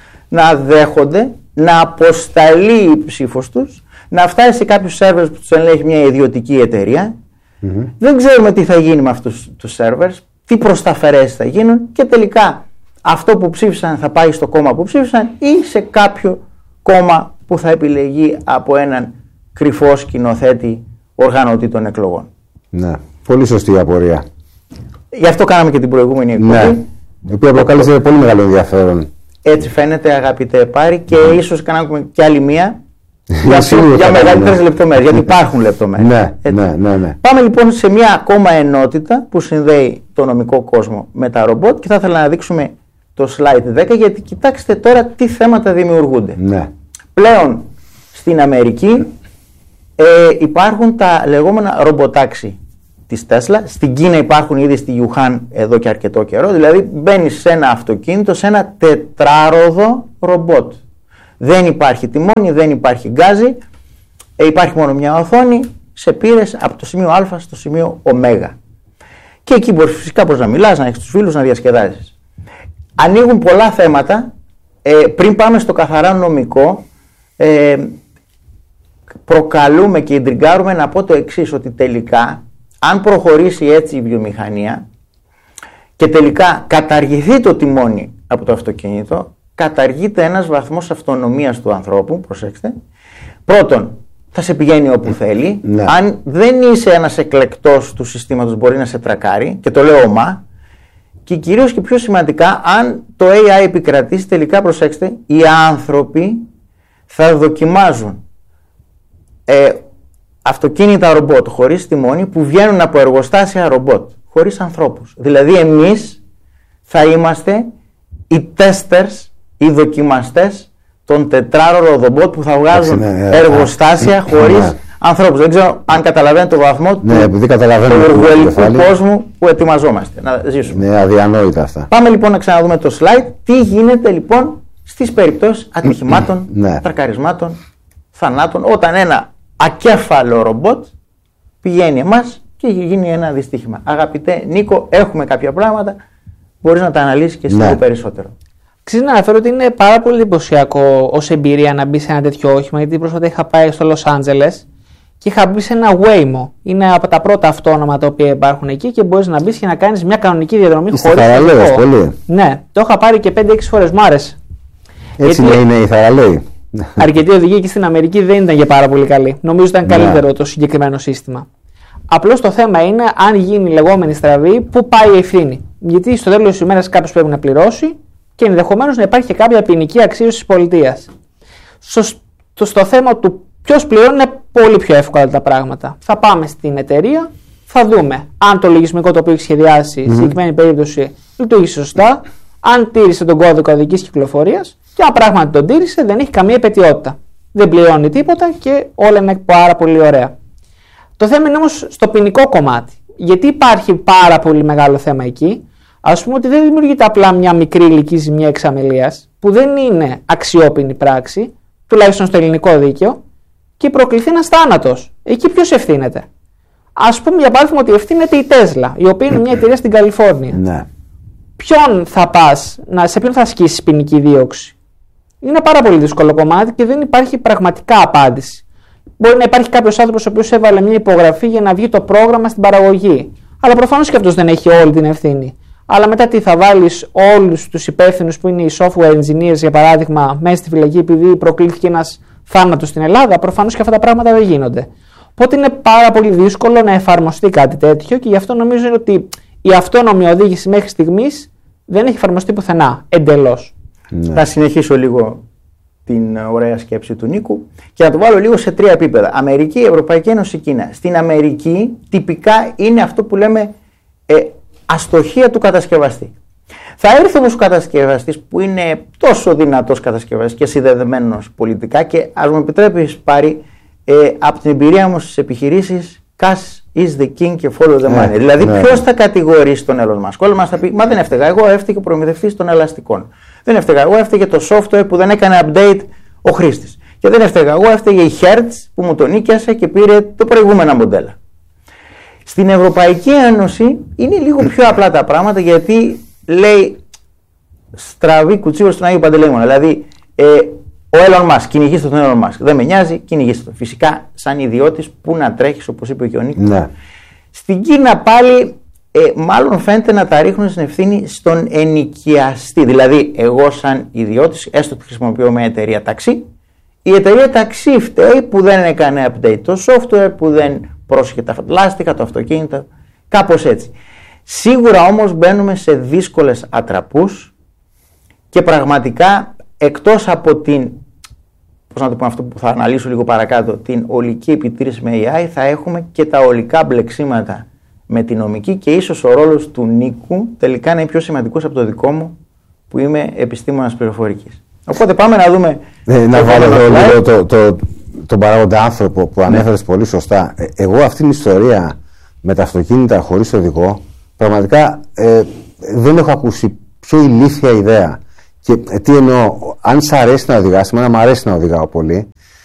να δέχονται να αποσταλεί η ψήφος τους, να φτάσει σε κάποιους σερβερς που τους ελέγχει μια ιδιωτική εταιρεία. Mm-hmm. Δεν ξέρουμε τι θα γίνει με αυτούς τους σερβερς, τι προσταφαιρέσεις θα γίνουν και τελικά αυτό που ψήφισαν θα πάει στο κόμμα που ψήφισαν ή σε κάποιο κόμμα που θα επιλεγεί από έναν κρυφό σκηνοθέτη οργανωτή των εκλογών. Ναι, πολύ σωστή η απορία. Γι' αυτό κάναμε και την προηγούμενη εκπομπή. Ναι, η οποία προκάλεσε πολύ μεγάλο ενδιαφέρον. Έτσι φαίνεται, αγαπητέ Πάρη, και mm. ίσως κάνουμε κι άλλη μία για, για μεγαλύτερες ναι. λεπτομέρειες, γιατί υπάρχουν λεπτομέρειες. Ναι, ναι, ναι, ναι. Πάμε λοιπόν σε μία ακόμα ενότητα που συνδέει το νομικό κόσμο με τα ρομπότ και θα ήθελα να δείξουμε το slide δέκα, γιατί κοιτάξτε τώρα τι θέματα δημιουργούνται. Ναι. Πλέον στην Αμερική ε, υπάρχουν τα λεγόμενα ρομποτάξι της Τέσλα. Στην Κίνα υπάρχουν ήδη στη Ιουχάν εδώ και αρκετό καιρό. Δηλαδή μπαίνεις σε ένα αυτοκίνητο, σε ένα τετράροδο ρομπότ. Δεν υπάρχει τιμόνι, δεν υπάρχει γκάζι, ε, υπάρχει μόνο μια οθόνη, σε πήρες από το σημείο Α στο σημείο Ω. Και εκεί μπορείς φυσικά πώς να μιλάς, να έχεις τους φίλους, να διασκεδάζεις. Ανοίγουν πολλά θέματα. Ε, πριν πάμε στο καθαρά νομικό, ε, προκαλούμε και ιντριγκάρουμε να πω το εξής, ότι τελικά αν προχωρήσει έτσι η βιομηχανία και τελικά καταργηθεί το τιμόνι από το αυτοκίνητο, καταργείται ένας βαθμός αυτονομίας του ανθρώπου, προσέξτε. Πρώτον, θα σε πηγαίνει όπου θέλει. Ναι. Αν δεν είσαι ένας εκλεκτός του συστήματος, μπορεί να σε τρακάρει, και το λέω ομά. Και κυρίως και πιο σημαντικά, αν το έι άι επικρατήσει, τελικά προσέξτε, οι άνθρωποι θα δοκιμάζουν ε, αυτοκίνητα ρομπότ χωρίς τιμόνι που βγαίνουν από εργοστάσια ρομπότ, χωρίς ανθρώπους. Δηλαδή εμείς θα είμαστε οι testers, οι δοκιμαστές των τετράρων ρομπότ που θα βγάζουν ναι, εργοστάσια ναι, χωρίς ναι. ανθρώπους. Δεν ξέρω αν καταλαβαίνετε το βαθμό Ναι, του, του εργοελικού κόσμου που ετοιμαζόμαστε να ζήσουμε. Είναι αδιανόητα αυτά. Πάμε λοιπόν να ξαναδούμε το slide. Τι γίνεται λοιπόν στις περιπτώσεις ατυχημάτων, Ναι. τρακαρισμάτων, θανάτων, όταν ένα ακέφαλο ρομπότ πηγαίνει εμάς και γίνει ένα δυστύχημα. Αγαπητέ Νίκο, έχουμε κάποια πράγματα, μπορείς να τα αναλύσεις και εσύ Ναι. λίγο περισσότερο. Αξίζει να αναφέρω ότι είναι πάρα πολύ εντυπωσιακό ως εμπειρία να μπει σε ένα τέτοιο όχημα, γιατί πρόσφατα είχα πάει στο Λος Άντζελες και είχα μπει σε ένα Waymo. Είναι από τα πρώτα αυτόνομα τα οποία υπάρχουν εκεί και μπορείς να μπει και να κάνεις μια κανονική διαδρομή Είστε χωρίς θαραλέος οδηγό. πολύ. Ναι, το είχα πάρει και πέντε έξι φορές, μου άρεσε. Έτσι Γιατί- είναι οι θαραλέοι. Αρκετοί οδηγοί και στην Αμερική δεν ήταν και πάρα πολύ καλοί. Νομίζω ήταν Ναι. καλύτερο το συγκεκριμένο σύστημα. Απλώς το θέμα είναι αν γίνει λεγόμενη στραβή, πού πάει η ευθύνη. Γιατί στο τέλος της ημέρας κάποιος πρέπει να πληρώσει και ενδεχομένως να υπάρχει και κάποια ποινική αξίωση της πολιτείας. Στο, στο, στο θέμα του ποιος πληρώνει είναι πολύ πιο εύκολα τα πράγματα. Θα πάμε στην εταιρεία, θα δούμε αν το λογισμικό το οποίο έχει σχεδιάσει, στη συγκεκριμένη περίπτωση, λειτουργήσε σωστά, αν τήρησε τον κώδικα οδικής κυκλοφορίας και αν πράγματι τον τήρησε, δεν έχει καμία επαιτειότητα. Δεν πληρώνει τίποτα και όλα είναι πάρα πολύ ωραία. Το θέμα είναι όμως στο ποινικό κομμάτι. Γιατί υπάρχει πάρα πολύ μεγάλο θέμα εκεί. Ας πούμε ότι δεν δημιουργείται απλά μια μικρή ηλική ζημία εξαμελίας, που δεν είναι αξιόπινη πράξη, τουλάχιστον στο ελληνικό δίκαιο, και προκληθεί ένας θάνατος. Εκεί ποιος ευθύνεται? Ας πούμε για παράδειγμα ότι ευθύνεται η Τέσλα, η οποία είναι μια εταιρεία στην Καλιφόρνια. Ναι. Ποιον θα πας, να, σε ποιον θα ασκήσεις ποινική δίωξη? Είναι πάρα πολύ δύσκολο κομμάτι και δεν υπάρχει πραγματικά απάντηση. Μπορεί να υπάρχει κάποιος άνθρωπος ο οποίος έβαλε μια υπογραφή για να βγει το πρόγραμμα στην παραγωγή. Αλλά προφανώς και αυτός δεν έχει όλη την ευθύνη. Αλλά μετά τι, θα βάλεις όλους τους υπεύθυνους που είναι οι software engineers, για παράδειγμα, μέσα στη φυλακή επειδή προκλήθηκε ένας θάνατος στην Ελλάδα? Προφανώς και αυτά τα πράγματα δεν γίνονται. Οπότε είναι πάρα πολύ δύσκολο να εφαρμοστεί κάτι τέτοιο και γι' αυτό νομίζω ότι η αυτόνομη οδήγηση μέχρι στιγμής δεν έχει εφαρμοστεί πουθενά εντελώς. Ναι. Θα συνεχίσω λίγο την ωραία σκέψη του Νίκου και να το βάλω λίγο σε τρία επίπεδα. Αμερική, Ευρωπαϊκή Ένωση, Κίνα. Στην Αμερική τυπικά είναι αυτό που λέμε ε, αστοχία του κατασκευαστή. Θα έρθει όμως ο κατασκευαστής που είναι τόσο δυνατός κατασκευαστής και συνδεδεμένος πολιτικά και ας μου επιτρέπεις πάρει ε, από την εμπειρία μου στις επιχειρήσεις cash is the king και follow the money. Ναι, δηλαδή ναι. ποιος θα κατηγορήσει τον Elon Musk? Ο Elon Musk θα πει μα δεν έφταιγα εγώ, έφταιγε ο προμηθευτής των ελαστικών. Δεν έφταιγα εγώ, έφταιγε το software που δεν έκανε update ο χρήστης. Και δεν έφταιγα εγώ, έφταιγε η Hertz που μου τον νίκιασε και πήρε το προηγούμενα μοντέλα. Στην Ευρωπαϊκή Ένωση είναι λίγο πιο απλά τα πράγματα γιατί λέει στραβή κουτσίβο στον Άγιο Παντελεήμονα. Δηλαδή ε, ο Elon Musk, κυνηγήστε τον Elon Musk. Δεν με νοιάζει, κυνηγήστε τον. Φυσικά, σαν ιδιώτης, πού να τρέχεις, όπως είπε και ο Νίκος. Ναι. Στην Κίνα πάλι, ε, μάλλον φαίνεται να τα ρίχνουν στην ευθύνη στον ενοικιαστή. Δηλαδή, εγώ σαν ιδιώτης, έστω ότι χρησιμοποιώ μια εταιρεία ταξί, η εταιρεία ταξί φταίει που δεν έκανε update το software, που δεν πρόσεχε τα λάστιχα, το αυτοκίνητο, κάπως έτσι. Σίγουρα όμως μπαίνουμε σε δύσκολες ατραπούς και πραγματικά εκτός από την, πώς να το πω αυτό που θα αναλύσω λίγο παρακάτω, την ολική επιτήρηση με έι άι, θα έχουμε και τα ολικά μπλεξίματα με τη νομική και ίσως ο ρόλος του Νίκου τελικά είναι πιο σημαντικός από το δικό μου που είμαι επιστήμονας πληροφορικής. Οπότε πάμε να δούμε. Ε, να το βάλω επόμενο εδώ slide. λίγο το, το, τον παράγοντα άνθρωπο που ανέφερες πολύ σωστά. Ε, εγώ αυτήν την ιστορία με τα αυτοκίνητα χωρίς οδηγό, πραγματικά ε, δεν έχω ακούσει πιο ηλίθια ιδέα. Και ε, τι εννοώ, αν σ' αρέσει να οδηγάς, εμένα μου αρέσει να οδηγάω πολύ.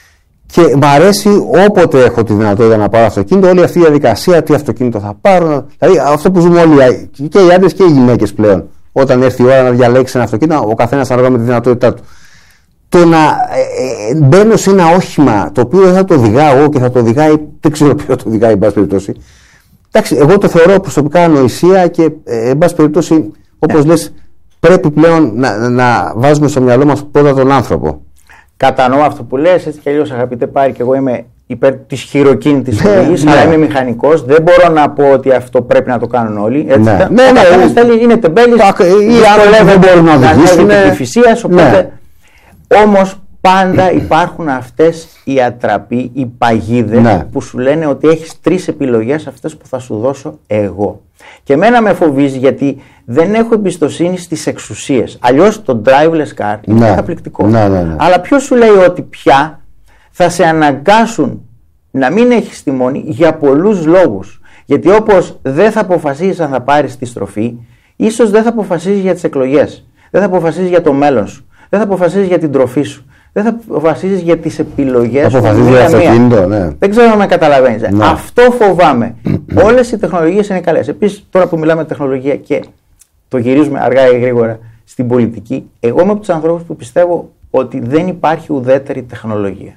Και μ' αρέσει όποτε έχω τη δυνατότητα να πάρω αυτοκίνητο, όλη αυτή η διαδικασία, τι αυτοκίνητο θα πάρω. Δηλαδή αυτό που ζούμε όλοι, και οι άντρες και οι γυναίκες πλέον, όταν έρθει η ώρα να διαλέξει ένα αυτοκίνητο, ο καθένας ανάλογα με τη δυνατότητά του. Το να ε, ε, μπαίνω σε ένα όχημα το οποίο δεν θα το οδηγάω εγώ και θα το οδηγάει, δεν ξέρω ποιο το οδηγάει, εν πάση περιπτώσει. Εντάξει, εγώ το θεωρώ προσωπικά ανοησία και ε, εν πάση περιπτώσει, όπως yeah. λες, πρέπει πλέον να, να, να βάζουμε στο μυαλό μας πρώτα τον άνθρωπο. Κατανοώ αυτό που λες, έτσι κι αλλιώς αγαπητέ Πάρη, και εγώ είμαι υπέρ της χειροκίνητης οδήγησης, ναι, αλλά είμαι μηχανικός. Δεν μπορώ να πω ότι αυτό πρέπει να το κάνουν όλοι. Έτσι, ναι, τα, ναι, ναι, ναι, θέλει, είναι τεμπέλης, οι άνθρωποι δεν μπορούν να οδηγήσουν. Είναι επιφυσίας, οπότε ναι. Όμως πάντα υπάρχουν αυτές οι ατραποί, οι παγίδες, ναι, που σου λένε ότι έχεις τρεις επιλογές, αυτές που θα σου δώσω εγώ. Και εμένα με φοβίζει γιατί δεν έχω εμπιστοσύνη στις εξουσίες. Αλλιώς το driverless car είναι ναι. καταπληκτικό. Ναι, ναι, ναι. Αλλά ποιος σου λέει ότι πια θα σε αναγκάσουν να μην έχεις τιμόνι για πολλούς λόγους. Γιατί όπως δεν θα αποφασίζεις αν θα πάρεις τη στροφή, ίσως δεν θα αποφασίζεις για τις εκλογές. Δεν θα αποφασίζεις για το μέλλον σου. Δεν θα αποφασίζεις για την τροφή σου. Δεν θα αποφασίζεις για τις επιλογές σου. Αποφασίζεις για αυτοκίνητο, ναι. Δεν ξέρω αν με καταλαβαίνεις. Ναι. Αυτό φοβάμαι. Όλες οι τεχνολογίες είναι καλές. Επίσης, τώρα που μιλάμε τεχνολογία και το γυρίζουμε αργά ή γρήγορα στην πολιτική, εγώ είμαι από τους ανθρώπους που πιστεύω ότι δεν υπάρχει ουδέτερη τεχνολογία.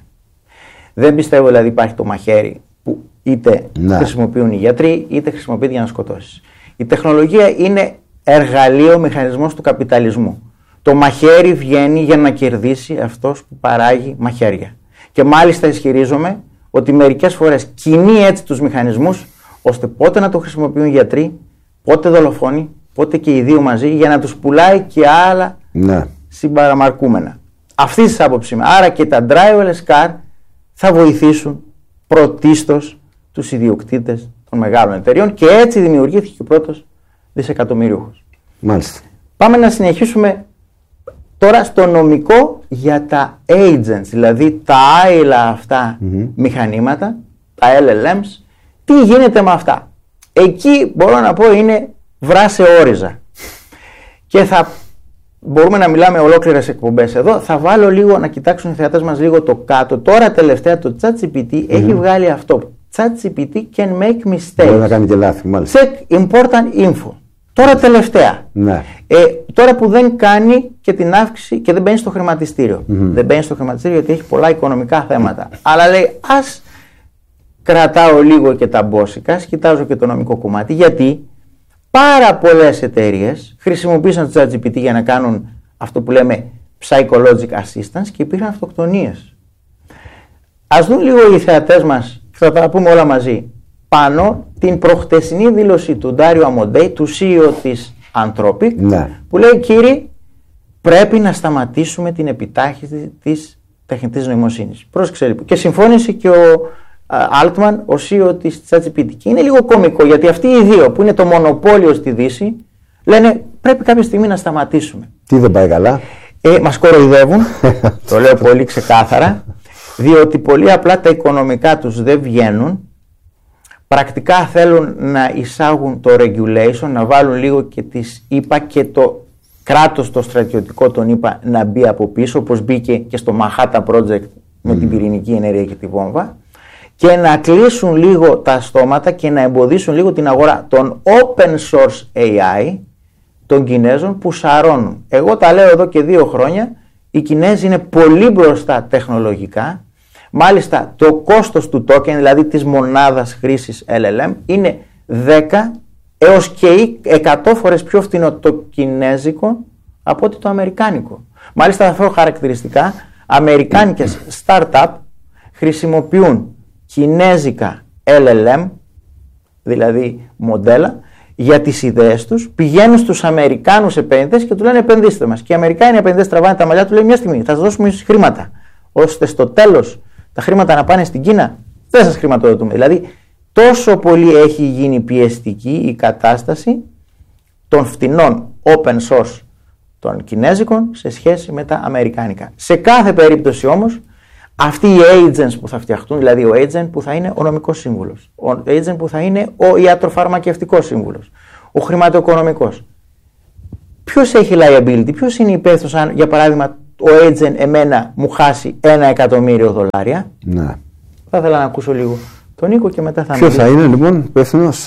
Δεν πιστεύω δηλαδή υπάρχει το μαχαίρι που είτε ναι. χρησιμοποιούν οι γιατροί είτε χρησιμοποιείται για να σκοτώσεις. Η τεχνολογία είναι εργαλείο, μηχανισμός του καπιταλισμού. Το μαχαίρι βγαίνει για να κερδίσει αυτός που παράγει μαχαίρια. Και μάλιστα ισχυρίζομαι ότι μερικές φορές κινεί έτσι τους μηχανισμούς ώστε πότε να το χρησιμοποιούν οι γιατροί, πότε δολοφόνοι, πότε και οι δύο μαζί, για να τους πουλάει και άλλα ναι. συμπαραμαρκούμενα. Αυτή τη άποψη είμαι. Άρα και τα driverless car θα βοηθήσουν πρωτίστως τους ιδιοκτήτες των μεγάλων εταιριών και έτσι δημιουργήθηκε ο πρώτος δισεκατομμυρίουχος. Μάλιστα. Πάμε να συνεχίσουμε τώρα στο νομικό για τα agents, δηλαδή τα άειλα αυτά mm-hmm. μηχανήματα, τα ελ ελ εμς. Τι γίνεται με αυτά? Εκεί μπορώ να πω είναι βράσε όριζα. Και θα μπορούμε να μιλάμε ολόκληρες εκπομπές εδώ. Θα βάλω λίγο να κοιτάξουν οι θεατές μας λίγο το κάτω. Τώρα τελευταία το ChatGPT mm-hmm. έχει βγάλει αυτό. ChatGPT can make mistakes. Μπορεί να κάνει και λάθη, μάλιστα. Check important info. Τώρα τελευταία. Ναι. Ε, τώρα που δεν κάνει και την αύξηση και δεν μπαίνει στο χρηματιστήριο. Mm-hmm. Δεν μπαίνει στο χρηματιστήριο γιατί έχει πολλά οικονομικά θέματα. Αλλά λέει ας κρατάω λίγο και τα μπόσικα, κοιτάζω και το νομικό κομμάτι. Γιατί πάρα πολλές εταιρείες χρησιμοποίησαν το ChatGPT για να κάνουν αυτό που λέμε psychological assistance και υπήρχαν αυτοκτονίες. Ας δουν λίγο οι θεατές μας, θα τα πούμε όλα μαζί, πάνω την προχτεσινή δήλωση του Ντάριο Αμοντέη, του σι ι ο της Anthropic, ναι. που λέει κύριοι πρέπει να σταματήσουμε την επιτάχυνση της τεχνητής νοημοσύνης. Πρόσεξε λοιπόν. Και συμφώνησε και ο Altman, ο σι ι ο της ChatGPT. Και είναι λίγο κωμικό γιατί αυτοί οι δύο που είναι το μονοπόλιο στη Δύση λένε πρέπει κάποια στιγμή να σταματήσουμε. Τι δεν πάει καλά? Ε, μας κοροϊδεύουν, το λέω πολύ ξεκάθαρα, διότι πολύ απλά τα οικονομικά τους δεν βγαίνουν. Πρακτικά θέλουν να εισάγουν το regulation, να βάλουν λίγο και τις ΗΠΑ και το κράτος το στρατιωτικό των ΗΠΑ να μπει από πίσω, όπως μπήκε και στο Manhattan Project με mm. την πυρηνική ενέργεια και τη βόμβα, και να κλείσουν λίγο τα στόματα και να εμποδίσουν λίγο την αγορά των open source έι άι των Κινέζων που σαρώνουν. Εγώ τα λέω εδώ και δύο χρόνια, οι Κινέζοι είναι πολύ μπροστά τεχνολογικά. Μάλιστα το κόστος του token, δηλαδή της μονάδας χρήσης ελ ελ εμ, είναι δέκα έως και εκατό φορές πιο φθηνό το κινέζικο από ότι το αμερικάνικο. Μάλιστα θα φέρω χαρακτηριστικά, αμερικάνικες startup χρησιμοποιούν κινέζικα ελ ελ εμ, δηλαδή μοντέλα, για τις ιδέες τους, πηγαίνουν στους Αμερικάνους επενδυτές και του λένε επενδύστε μας. Και οι Αμερικάνοι επενδυτές τραβάνε τα μαλλιά του, λένε μια στιγμή θα σας δώσουμε χρήματα, ώστε στο τέλος τα χρήματα να πάνε στην Κίνα, δεν σας χρηματοδοτούμε. Δηλαδή, τόσο πολύ έχει γίνει πιεστική η κατάσταση των φτηνών open source των κινέζικων σε σχέση με τα αμερικάνικα. Σε κάθε περίπτωση όμως, Αυτοί οι agents που θα φτιαχτούν, δηλαδή ο agent που θα είναι ο νομικός σύμβουλος, ο agent που θα είναι ο ιατροφαρμακευτικός σύμβουλος, ο χρηματοοικονομικός. Ποιος έχει liability, ποιος είναι υπεύθυνος αν, για παράδειγμα, ο agent εμένα μου χάσει ένα εκατομμύριο δολάρια. Ναι. Θα ήθελα να ακούσω λίγο τον Νίκο και μετά θα Ποιος θα είναι λοιπόν υπεύθυνος?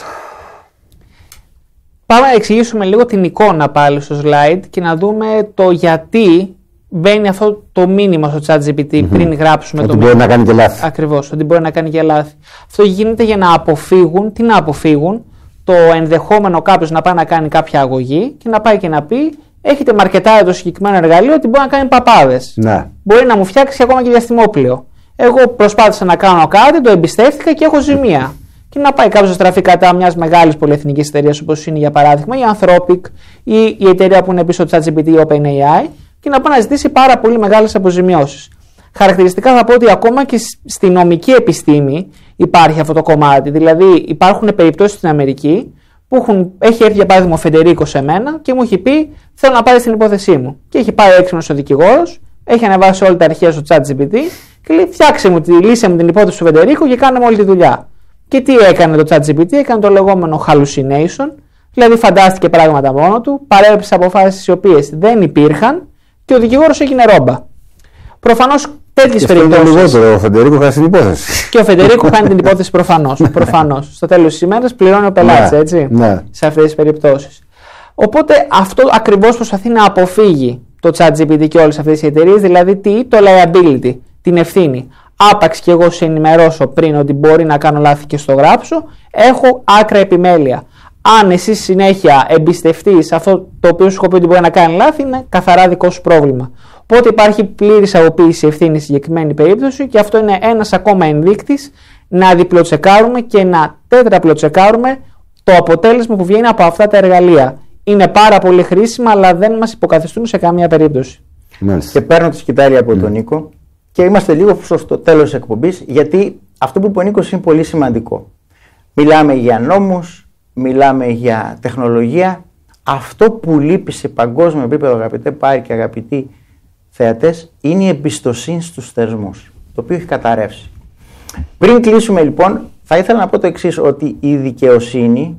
Πάμε να εξηγήσουμε λίγο την εικόνα πάλι στο slide και να δούμε το γιατί μπαίνει αυτό το μήνυμα στο ChatGPT mm-hmm. πριν γράψουμε ότι το μπορεί μήνυμα. να κάνει και λάθη. Ακριβώς, ότι μπορεί να κάνει και λάθη. Αυτό γίνεται για να αποφύγουν, τι να αποφύγουν, το ενδεχόμενο κάποιος να πάει να κάνει κάποια αγωγή και να πάει και να πει έχετε μαρκετάρει το συγκεκριμένο εργαλείο ότι μπορεί να κάνει παπάδες. Ναι. Μπορεί να μου φτιάξει ακόμα και διαστημόπλαιο. Εγώ προσπάθησα να κάνω κάτι, το εμπιστεύτηκα και έχω ζημία. Και να πάει κάποιος να στραφεί κατά μιας μεγάλης πολυεθνικής εταιρείας όπως είναι για παράδειγμα η Anthropic ή η εταιρεία που είναι πίσω στο ChatGPT, η OpenAI, και να πάει να ζητήσει πάρα πολύ μεγάλες αποζημιώσεις. Χαρακτηριστικά θα πω ότι ακόμα και στη νομική επιστήμη υπάρχει αυτό το κομμάτι. Δηλαδή υπάρχουν περιπτώσεις στην Αμερική που έχουν, έχει έρθει για παράδειγμα ο Φεντερίκο σε μένα και μου έχει πει θέλω να πάρει την υπόθεσή μου. Και έχει πάει έξυπνος ο δικηγόρος, έχει ανεβάσει όλα τα αρχεία στο ChatGPT και λέει φτιάξε μου, λύσε μου την υπόθεση του Φεντερίκο και κάνε μου όλη τη δουλειά. Και τι έκανε το ChatGPT, έκανε το λεγόμενο hallucination, δηλαδή φαντάστηκε πράγματα μόνο του, παρέλειψε αποφάσεις οι οποίες δεν υπήρχαν και ο δικηγόρος έγινε ρόμπα. Προφανώς τέτοιες περιπτώσεις. Είναι λιγότερο, ο Φεντερίκο χάσει την υπόθεση. Και ο Φεντερίκο χάνει την υπόθεση προφανώς. προφανώς. Στο τέλος της ημέρας πληρώνει ο πελάτης, ναι, έτσι. Ναι. Σε αυτές τις περιπτώσεις. Οπότε αυτό ακριβώς προσπαθεί να αποφύγει το ChatGPT και όλες αυτές οι εταιρείες, δηλαδή τι, το liability, την ευθύνη. Άπαξ και εγώ σε ενημερώσω πριν ότι μπορεί να κάνω λάθη και στο γράψω, έχω άκρα επιμέλεια. Αν εσύ συνέχεια εμπιστευτείς αυτό το οποίο σου έχω πει ότι μπορεί να κάνει λάθη, είναι καθαρά δικό σου πρόβλημα. Οπότε υπάρχει πλήρης αποποίηση ευθύνη στη συγκεκριμένη περίπτωση και αυτό είναι ένας ακόμα ενδείκτης να διπλοτσεκάρουμε και να τέτραπλοτσεκάρουμε το αποτέλεσμα που βγαίνει από αυτά τα εργαλεία. Είναι πάρα πολύ χρήσιμα, αλλά δεν μας υποκαθιστούν σε καμία περίπτωση. Μάλιστα. Και παίρνω τη σκητάλη από mm. τον Νίκο και είμαστε λίγο προς το τέλος της εκπομπής, γιατί αυτό που είπε ο Νίκος είναι πολύ σημαντικό. Μιλάμε για νόμους, μιλάμε για τεχνολογία. Αυτό που λείπει σε παγκόσμιο επίπεδο, αγαπητέ Πάρη και αγαπητοί θεατές, είναι η εμπιστοσύνη στους θεσμούς, το οποίο έχει καταρρεύσει. Πριν κλείσουμε λοιπόν, θα ήθελα να πω το εξής, ότι η δικαιοσύνη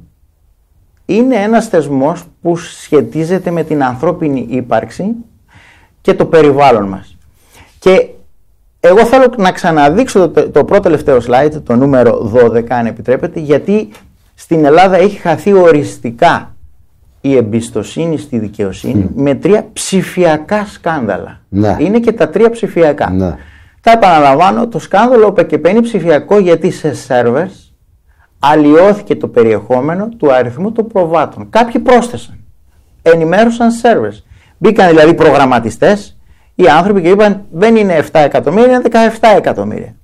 είναι ένας θεσμός που σχετίζεται με την ανθρώπινη ύπαρξη και το περιβάλλον μας. Και εγώ θέλω να ξαναδείξω το, το πρώτο τελευταίο slide, το νούμερο δώδεκα αν επιτρέπετε, γιατί στην Ελλάδα έχει χαθεί οριστικά η εμπιστοσύνη στη δικαιοσύνη mm. με τρία ψηφιακά σκάνδαλα. Ναι. Είναι και τα τρία ψηφιακά. Ναι. Θα επαναλαμβάνω, το σκάνδαλο ΟΠΕΚΕΠΕ είναι ψηφιακό γιατί σε σερβερς αλλοιώθηκε το περιεχόμενο του αριθμού των προβάτων. Κάποιοι πρόσθεσαν, ενημέρωσαν σερβερς. Μπήκαν δηλαδή προγραμματιστές, οι άνθρωποι και είπαν δεν είναι επτά εκατομμύρια, είναι δεκαεπτά εκατομμύρια.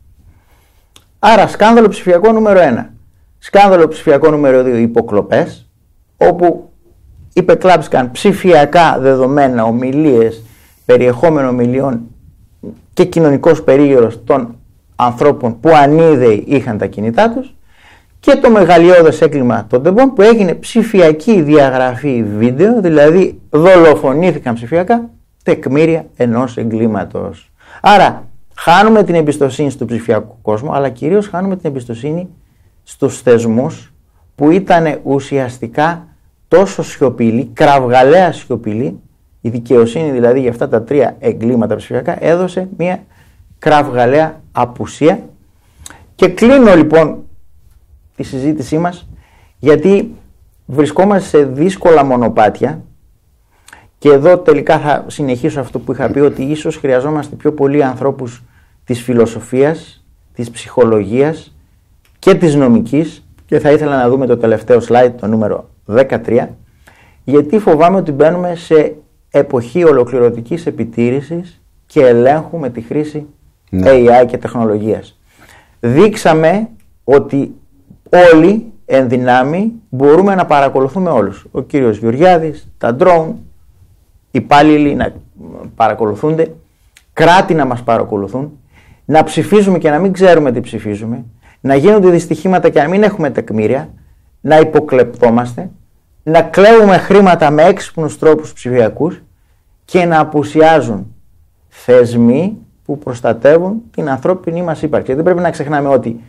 Άρα σκάνδαλο ψηφιακό νούμερο ένα. Σκάνδαλο ψηφιακό νούμερο δύο, υποκλοπές, όπου υπεκλάψηκαν ψηφιακά δεδομένα, ομιλίες, περιεχόμενο ομιλιών και κοινωνικός περίγυρος των ανθρώπων που ανίδεοι είχαν τα κινητά τους, και το μεγαλειώδες έγκλημα των τεμπών που έγινε ψηφιακή διαγραφή βίντεο, δηλαδή δολοφονήθηκαν ψηφιακά τεκμήρια ενός εγκλήματος. Άρα χάνουμε την εμπιστοσύνη στο ψηφιακό κόσμο, αλλά κυρίως χάνουμε την εμπιστοσύνη στους θεσμούς που ήταν ουσιαστικά τόσο σιωπηλοί, κραυγαλαία σιωπηλοί. Η δικαιοσύνη δηλαδή για αυτά τα τρία εγκλήματα ψηφιακά έδωσε μια κραυγαλαία απουσία. Και κλείνω λοιπόν τη συζήτησή μας, γιατί βρισκόμαστε σε δύσκολα μονοπάτια και εδώ τελικά θα συνεχίσω αυτό που είχα πει, ότι ίσως χρειαζόμαστε πιο πολλοί ανθρώπους της φιλοσοφίας, της ψυχολογίας και της νομικής, και θα ήθελα να δούμε το τελευταίο slide, το νούμερο δεκατρία, γιατί φοβάμαι ότι μπαίνουμε σε εποχή ολοκληρωτικής επιτήρησης και ελέγχου με τη χρήση ναι. έι άι και τεχνολογίας. Δείξαμε ότι όλοι εν δυνάμει μπορούμε να παρακολουθούμε όλους. Ο κύριος Γεωργιάδης, τα drone, υπάλληλοι να παρακολουθούνται, κράτη να μας παρακολουθούν, να ψηφίζουμε και να μην ξέρουμε τι ψηφίζουμε, να γίνονται δυστυχήματα και να μην έχουμε τεκμήρια, να υποκλεπτόμαστε, να κλέβουμε χρήματα με έξυπνους τρόπους ψηφιακούς και να απουσιάζουν θεσμοί που προστατεύουν την ανθρώπινη μας ύπαρξη. Δεν πρέπει να ξεχνάμε ότι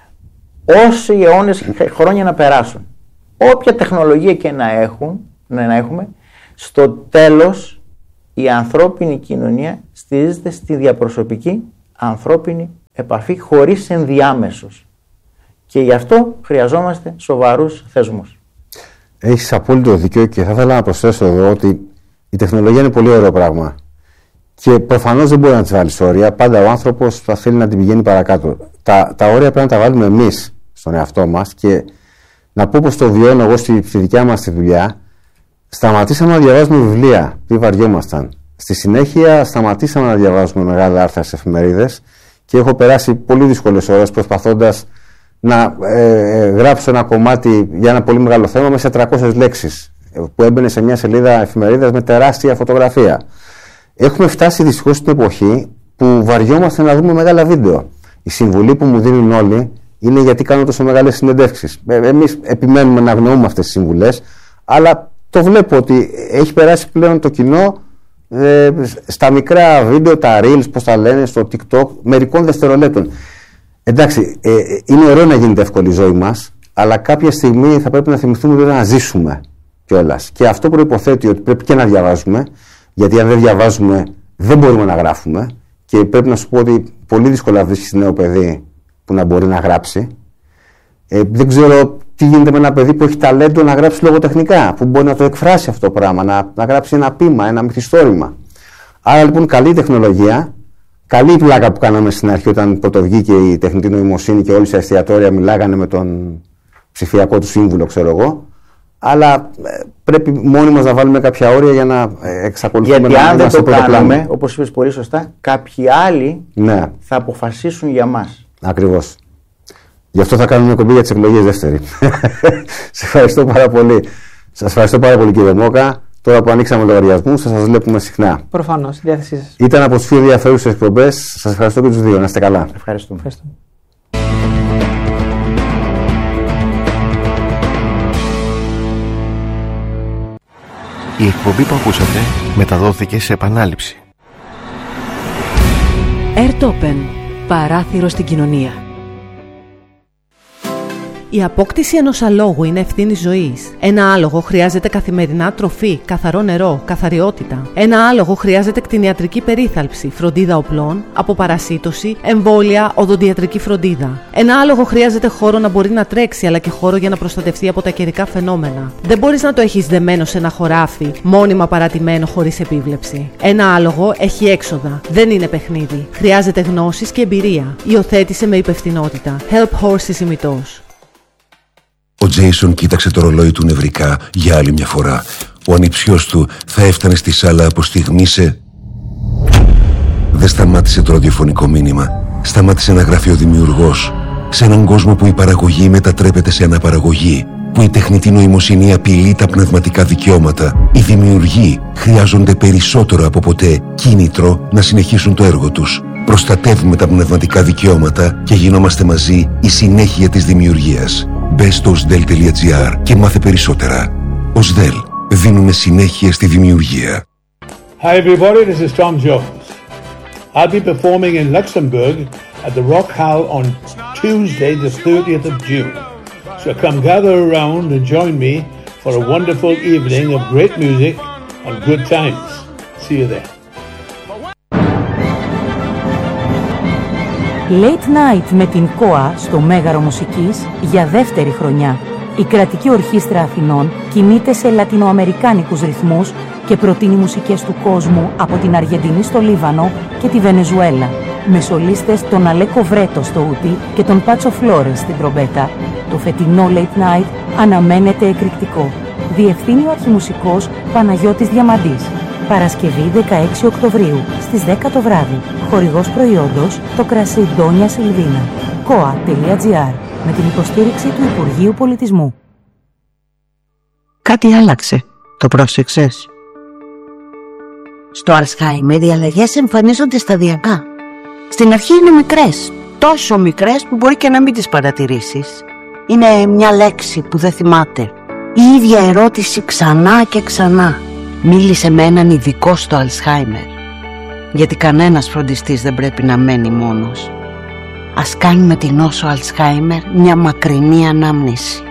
όσοι αιώνες χρόνια να περάσουν, όποια τεχνολογία και να, έχουν, να έχουμε, στο τέλος η ανθρώπινη κοινωνία στηρίζεται στη διαπροσωπική ανθρώπινη επαφή χωρίς ενδιάμεσους. Και γι' αυτό χρειαζόμαστε σοβαρούς θεσμούς. Έχεις απόλυτο δίκιο και θα ήθελα να προσθέσω εδώ ότι η τεχνολογία είναι πολύ ωραίο πράγμα. Και προφανώς δεν μπορεί να της βάλει όρια. Πάντα ο άνθρωπος θα θέλει να την πηγαίνει παρακάτω. Τα, τα όρια πρέπει να τα βάλουμε εμείς στον εαυτό μας. Και να πω πως το βιώνω εγώ στη, στη δικιά μας τη δουλειά. Σταματήσαμε να διαβάζουμε βιβλία. Τι βαριόμασταν. Στη συνέχεια σταματήσαμε να διαβάζουμε μεγάλα άρθρα στις εφημερίδες. Και έχω περάσει πολύ δύσκολες ώρες προσπαθώντας να ε, ε, γράψω ένα κομμάτι για ένα πολύ μεγάλο θέμα μέσα σε τριακόσιες λέξεις. Που έμπαινε σε μια σελίδα εφημερίδας με τεράστια φωτογραφία. Έχουμε φτάσει δυστυχώς στην εποχή που βαριόμαστε να δούμε μεγάλα βίντεο. Η συμβουλή που μου δίνουν όλοι είναι γιατί κάνω τόσο μεγάλες συνεντεύξεις. Ε, εμείς επιμένουμε να αγνοούμε αυτές τις συμβουλές, αλλά το βλέπω ότι έχει περάσει πλέον το κοινό ε, στα μικρά βίντεο, τα reels, πώς τα λένε, στο TikTok, μερικών δευτερολέπτων. Εντάξει, ε, είναι ωραίο να γίνεται εύκολη η ζωή μας, αλλά κάποια στιγμή θα πρέπει να θυμηθούμε ότι να ζήσουμε κιόλας. Και αυτό προϋποθέτει ότι πρέπει και να διαβάζουμε. Γιατί αν δεν διαβάζουμε, δεν μπορούμε να γράφουμε. Και πρέπει να σου πω ότι πολύ δύσκολα βρίσκεις νέο παιδί που να μπορεί να γράψει. Ε, δεν ξέρω τι γίνεται με ένα παιδί που έχει ταλέντο να γράψει λογοτεχνικά, που μπορεί να το εκφράσει αυτό το πράγμα, να, να γράψει ένα ποίημα, ένα μυθιστόρημα. Άρα λοιπόν, καλή τεχνολογία, καλή η πλάκα που κάναμε στην αρχή όταν πρωτοβγήκε η τεχνητή νοημοσύνη και όλοι στα εστιατόρια μιλάγανε με τον ψηφιακό του σύμβουλο, ξέρω εγώ. Αλλά ε, πρέπει μόνοι μας να βάλουμε κάποια όρια για να ε, εξακολουθούμε Γιατί να αν δεν το κάνουμε, πλάνο. όπως είπες πολύ σωστά, κάποιοι άλλοι ναι. θα αποφασίσουν για μας. Ακριβώς. Γι' αυτό θα κάνουμε εκπομπή για τις εκλογές δεύτερη. Σας ευχαριστώ πάρα πολύ. Σας ευχαριστώ πάρα πολύ, κύριε Μόκα. Τώρα που ανοίξαμε λογαριασμούς, θα σας βλέπουμε συχνά. Προφανώς, στη διάθεσή σας. Ήταν από τις πιο ενδιαφέρουσες εκπομπές. Σας ευχαριστώ και τους δύο. Να είστε καλά. Ευχαριστούμε. Ευχαριστούμε. Η εκπομπή που ακούσατε μεταδόθηκε σε επανάληψη. Airtopen. Παράθυρο στην κοινωνία. Η απόκτηση ενός αλόγου είναι ευθύνη ζωής. Ένα άλογο χρειάζεται καθημερινά τροφή, καθαρό νερό, καθαριότητα. Ένα άλογο χρειάζεται κτηνιατρική περίθαλψη, φροντίδα οπλών, αποπαρασίτωση, εμβόλια, οδοντιατρική φροντίδα. Ένα άλογο χρειάζεται χώρο να μπορεί να τρέξει, αλλά και χώρο για να προστατευτεί από τα καιρικά φαινόμενα. Δεν μπορείς να το έχεις δεμένο σε ένα χωράφι, μόνιμα παρατημένο χωρίς επίβλεψη. Ένα άλογο έχει έξοδα. Δεν είναι παιχνίδι. Χρειάζεται γνώσεις και εμπειρία. Υιοθέτησε με υπευθυνότητα. Help Horses ημιτός. Ο Τζέισον κοίταξε το ρολόι του νευρικά για άλλη μια φορά. Ο ανιψιός του θα έφτανε στη σάλα από στιγμή σε... Δεν σταμάτησε το ραδιοφωνικό μήνυμα. Σταμάτησε να γράφει ο δημιουργός. Σε έναν κόσμο που η παραγωγή μετατρέπεται σε αναπαραγωγή, που η τεχνητή νοημοσύνη απειλεί τα πνευματικά δικαιώματα, οι δημιουργοί χρειάζονται περισσότερο από ποτέ κίνητρο να συνεχίσουν το έργο τους. Προστατεύουμε τα πνευματικά δικαιώματα και γινόμαστε μαζί η συνέχεια της δημιουργίας. Μπες στο οσδέλ τελεία τζι άρ και μάθε περισσότερα. οσδέλ. Δίνουμε συνέχεια στη δημιουργία. Hi everybody, this is Tom Jones. I'll be performing in Luxembourg at the Rock Hall on Tuesday the thirtieth of June. So come gather around and join me for a wonderful evening of great music and good times. See you there. Late Night με την ΚΟΑ στο Μέγαρο Μουσικής για δεύτερη χρονιά. Η κρατική ορχήστρα Αθηνών κινείται σε λατινοαμερικάνικους ρυθμούς και προτείνει μουσικές του κόσμου από την Αργεντινή στο Λίβανο και τη Βενεζουέλα. Με σολίστες τον Αλέκο Βρέτο στο ούτι και τον Πάτσο Φλόρες στην τρομπέτα. Το φετινό Late Night αναμένεται εκρηκτικό. Διευθύνει ο αρχιμουσικός Παναγιώτης Διαμαντής. Παρασκευή δεκαέξι Οκτωβρίου στις δέκα το βράδυ. Χορηγός προϊόντος το κρασί Ντόνια Σιλβίνα. κοα τελεία τζι άρ με την υποστήριξη του Υπουργείου Πολιτισμού. Κάτι άλλαξε. Το πρόσεξες? Στο Αλσχάιμερ οι αλλαγές εμφανίζονται σταδιακά. Στην αρχή είναι μικρές, τόσο μικρές που μπορεί και να μην τις παρατηρήσεις. Είναι μια λέξη που δεν θυμάται. Η ίδια ερώτηση ξανά και ξανά. Μίλησε με έναν ειδικό στο Αλσχάιμερ. γιατί κανένας φροντιστής δεν πρέπει να μένει μόνος. Ας κάνουμε την νόσο Αλτσχάιμερ μια μακρινή ανάμνηση.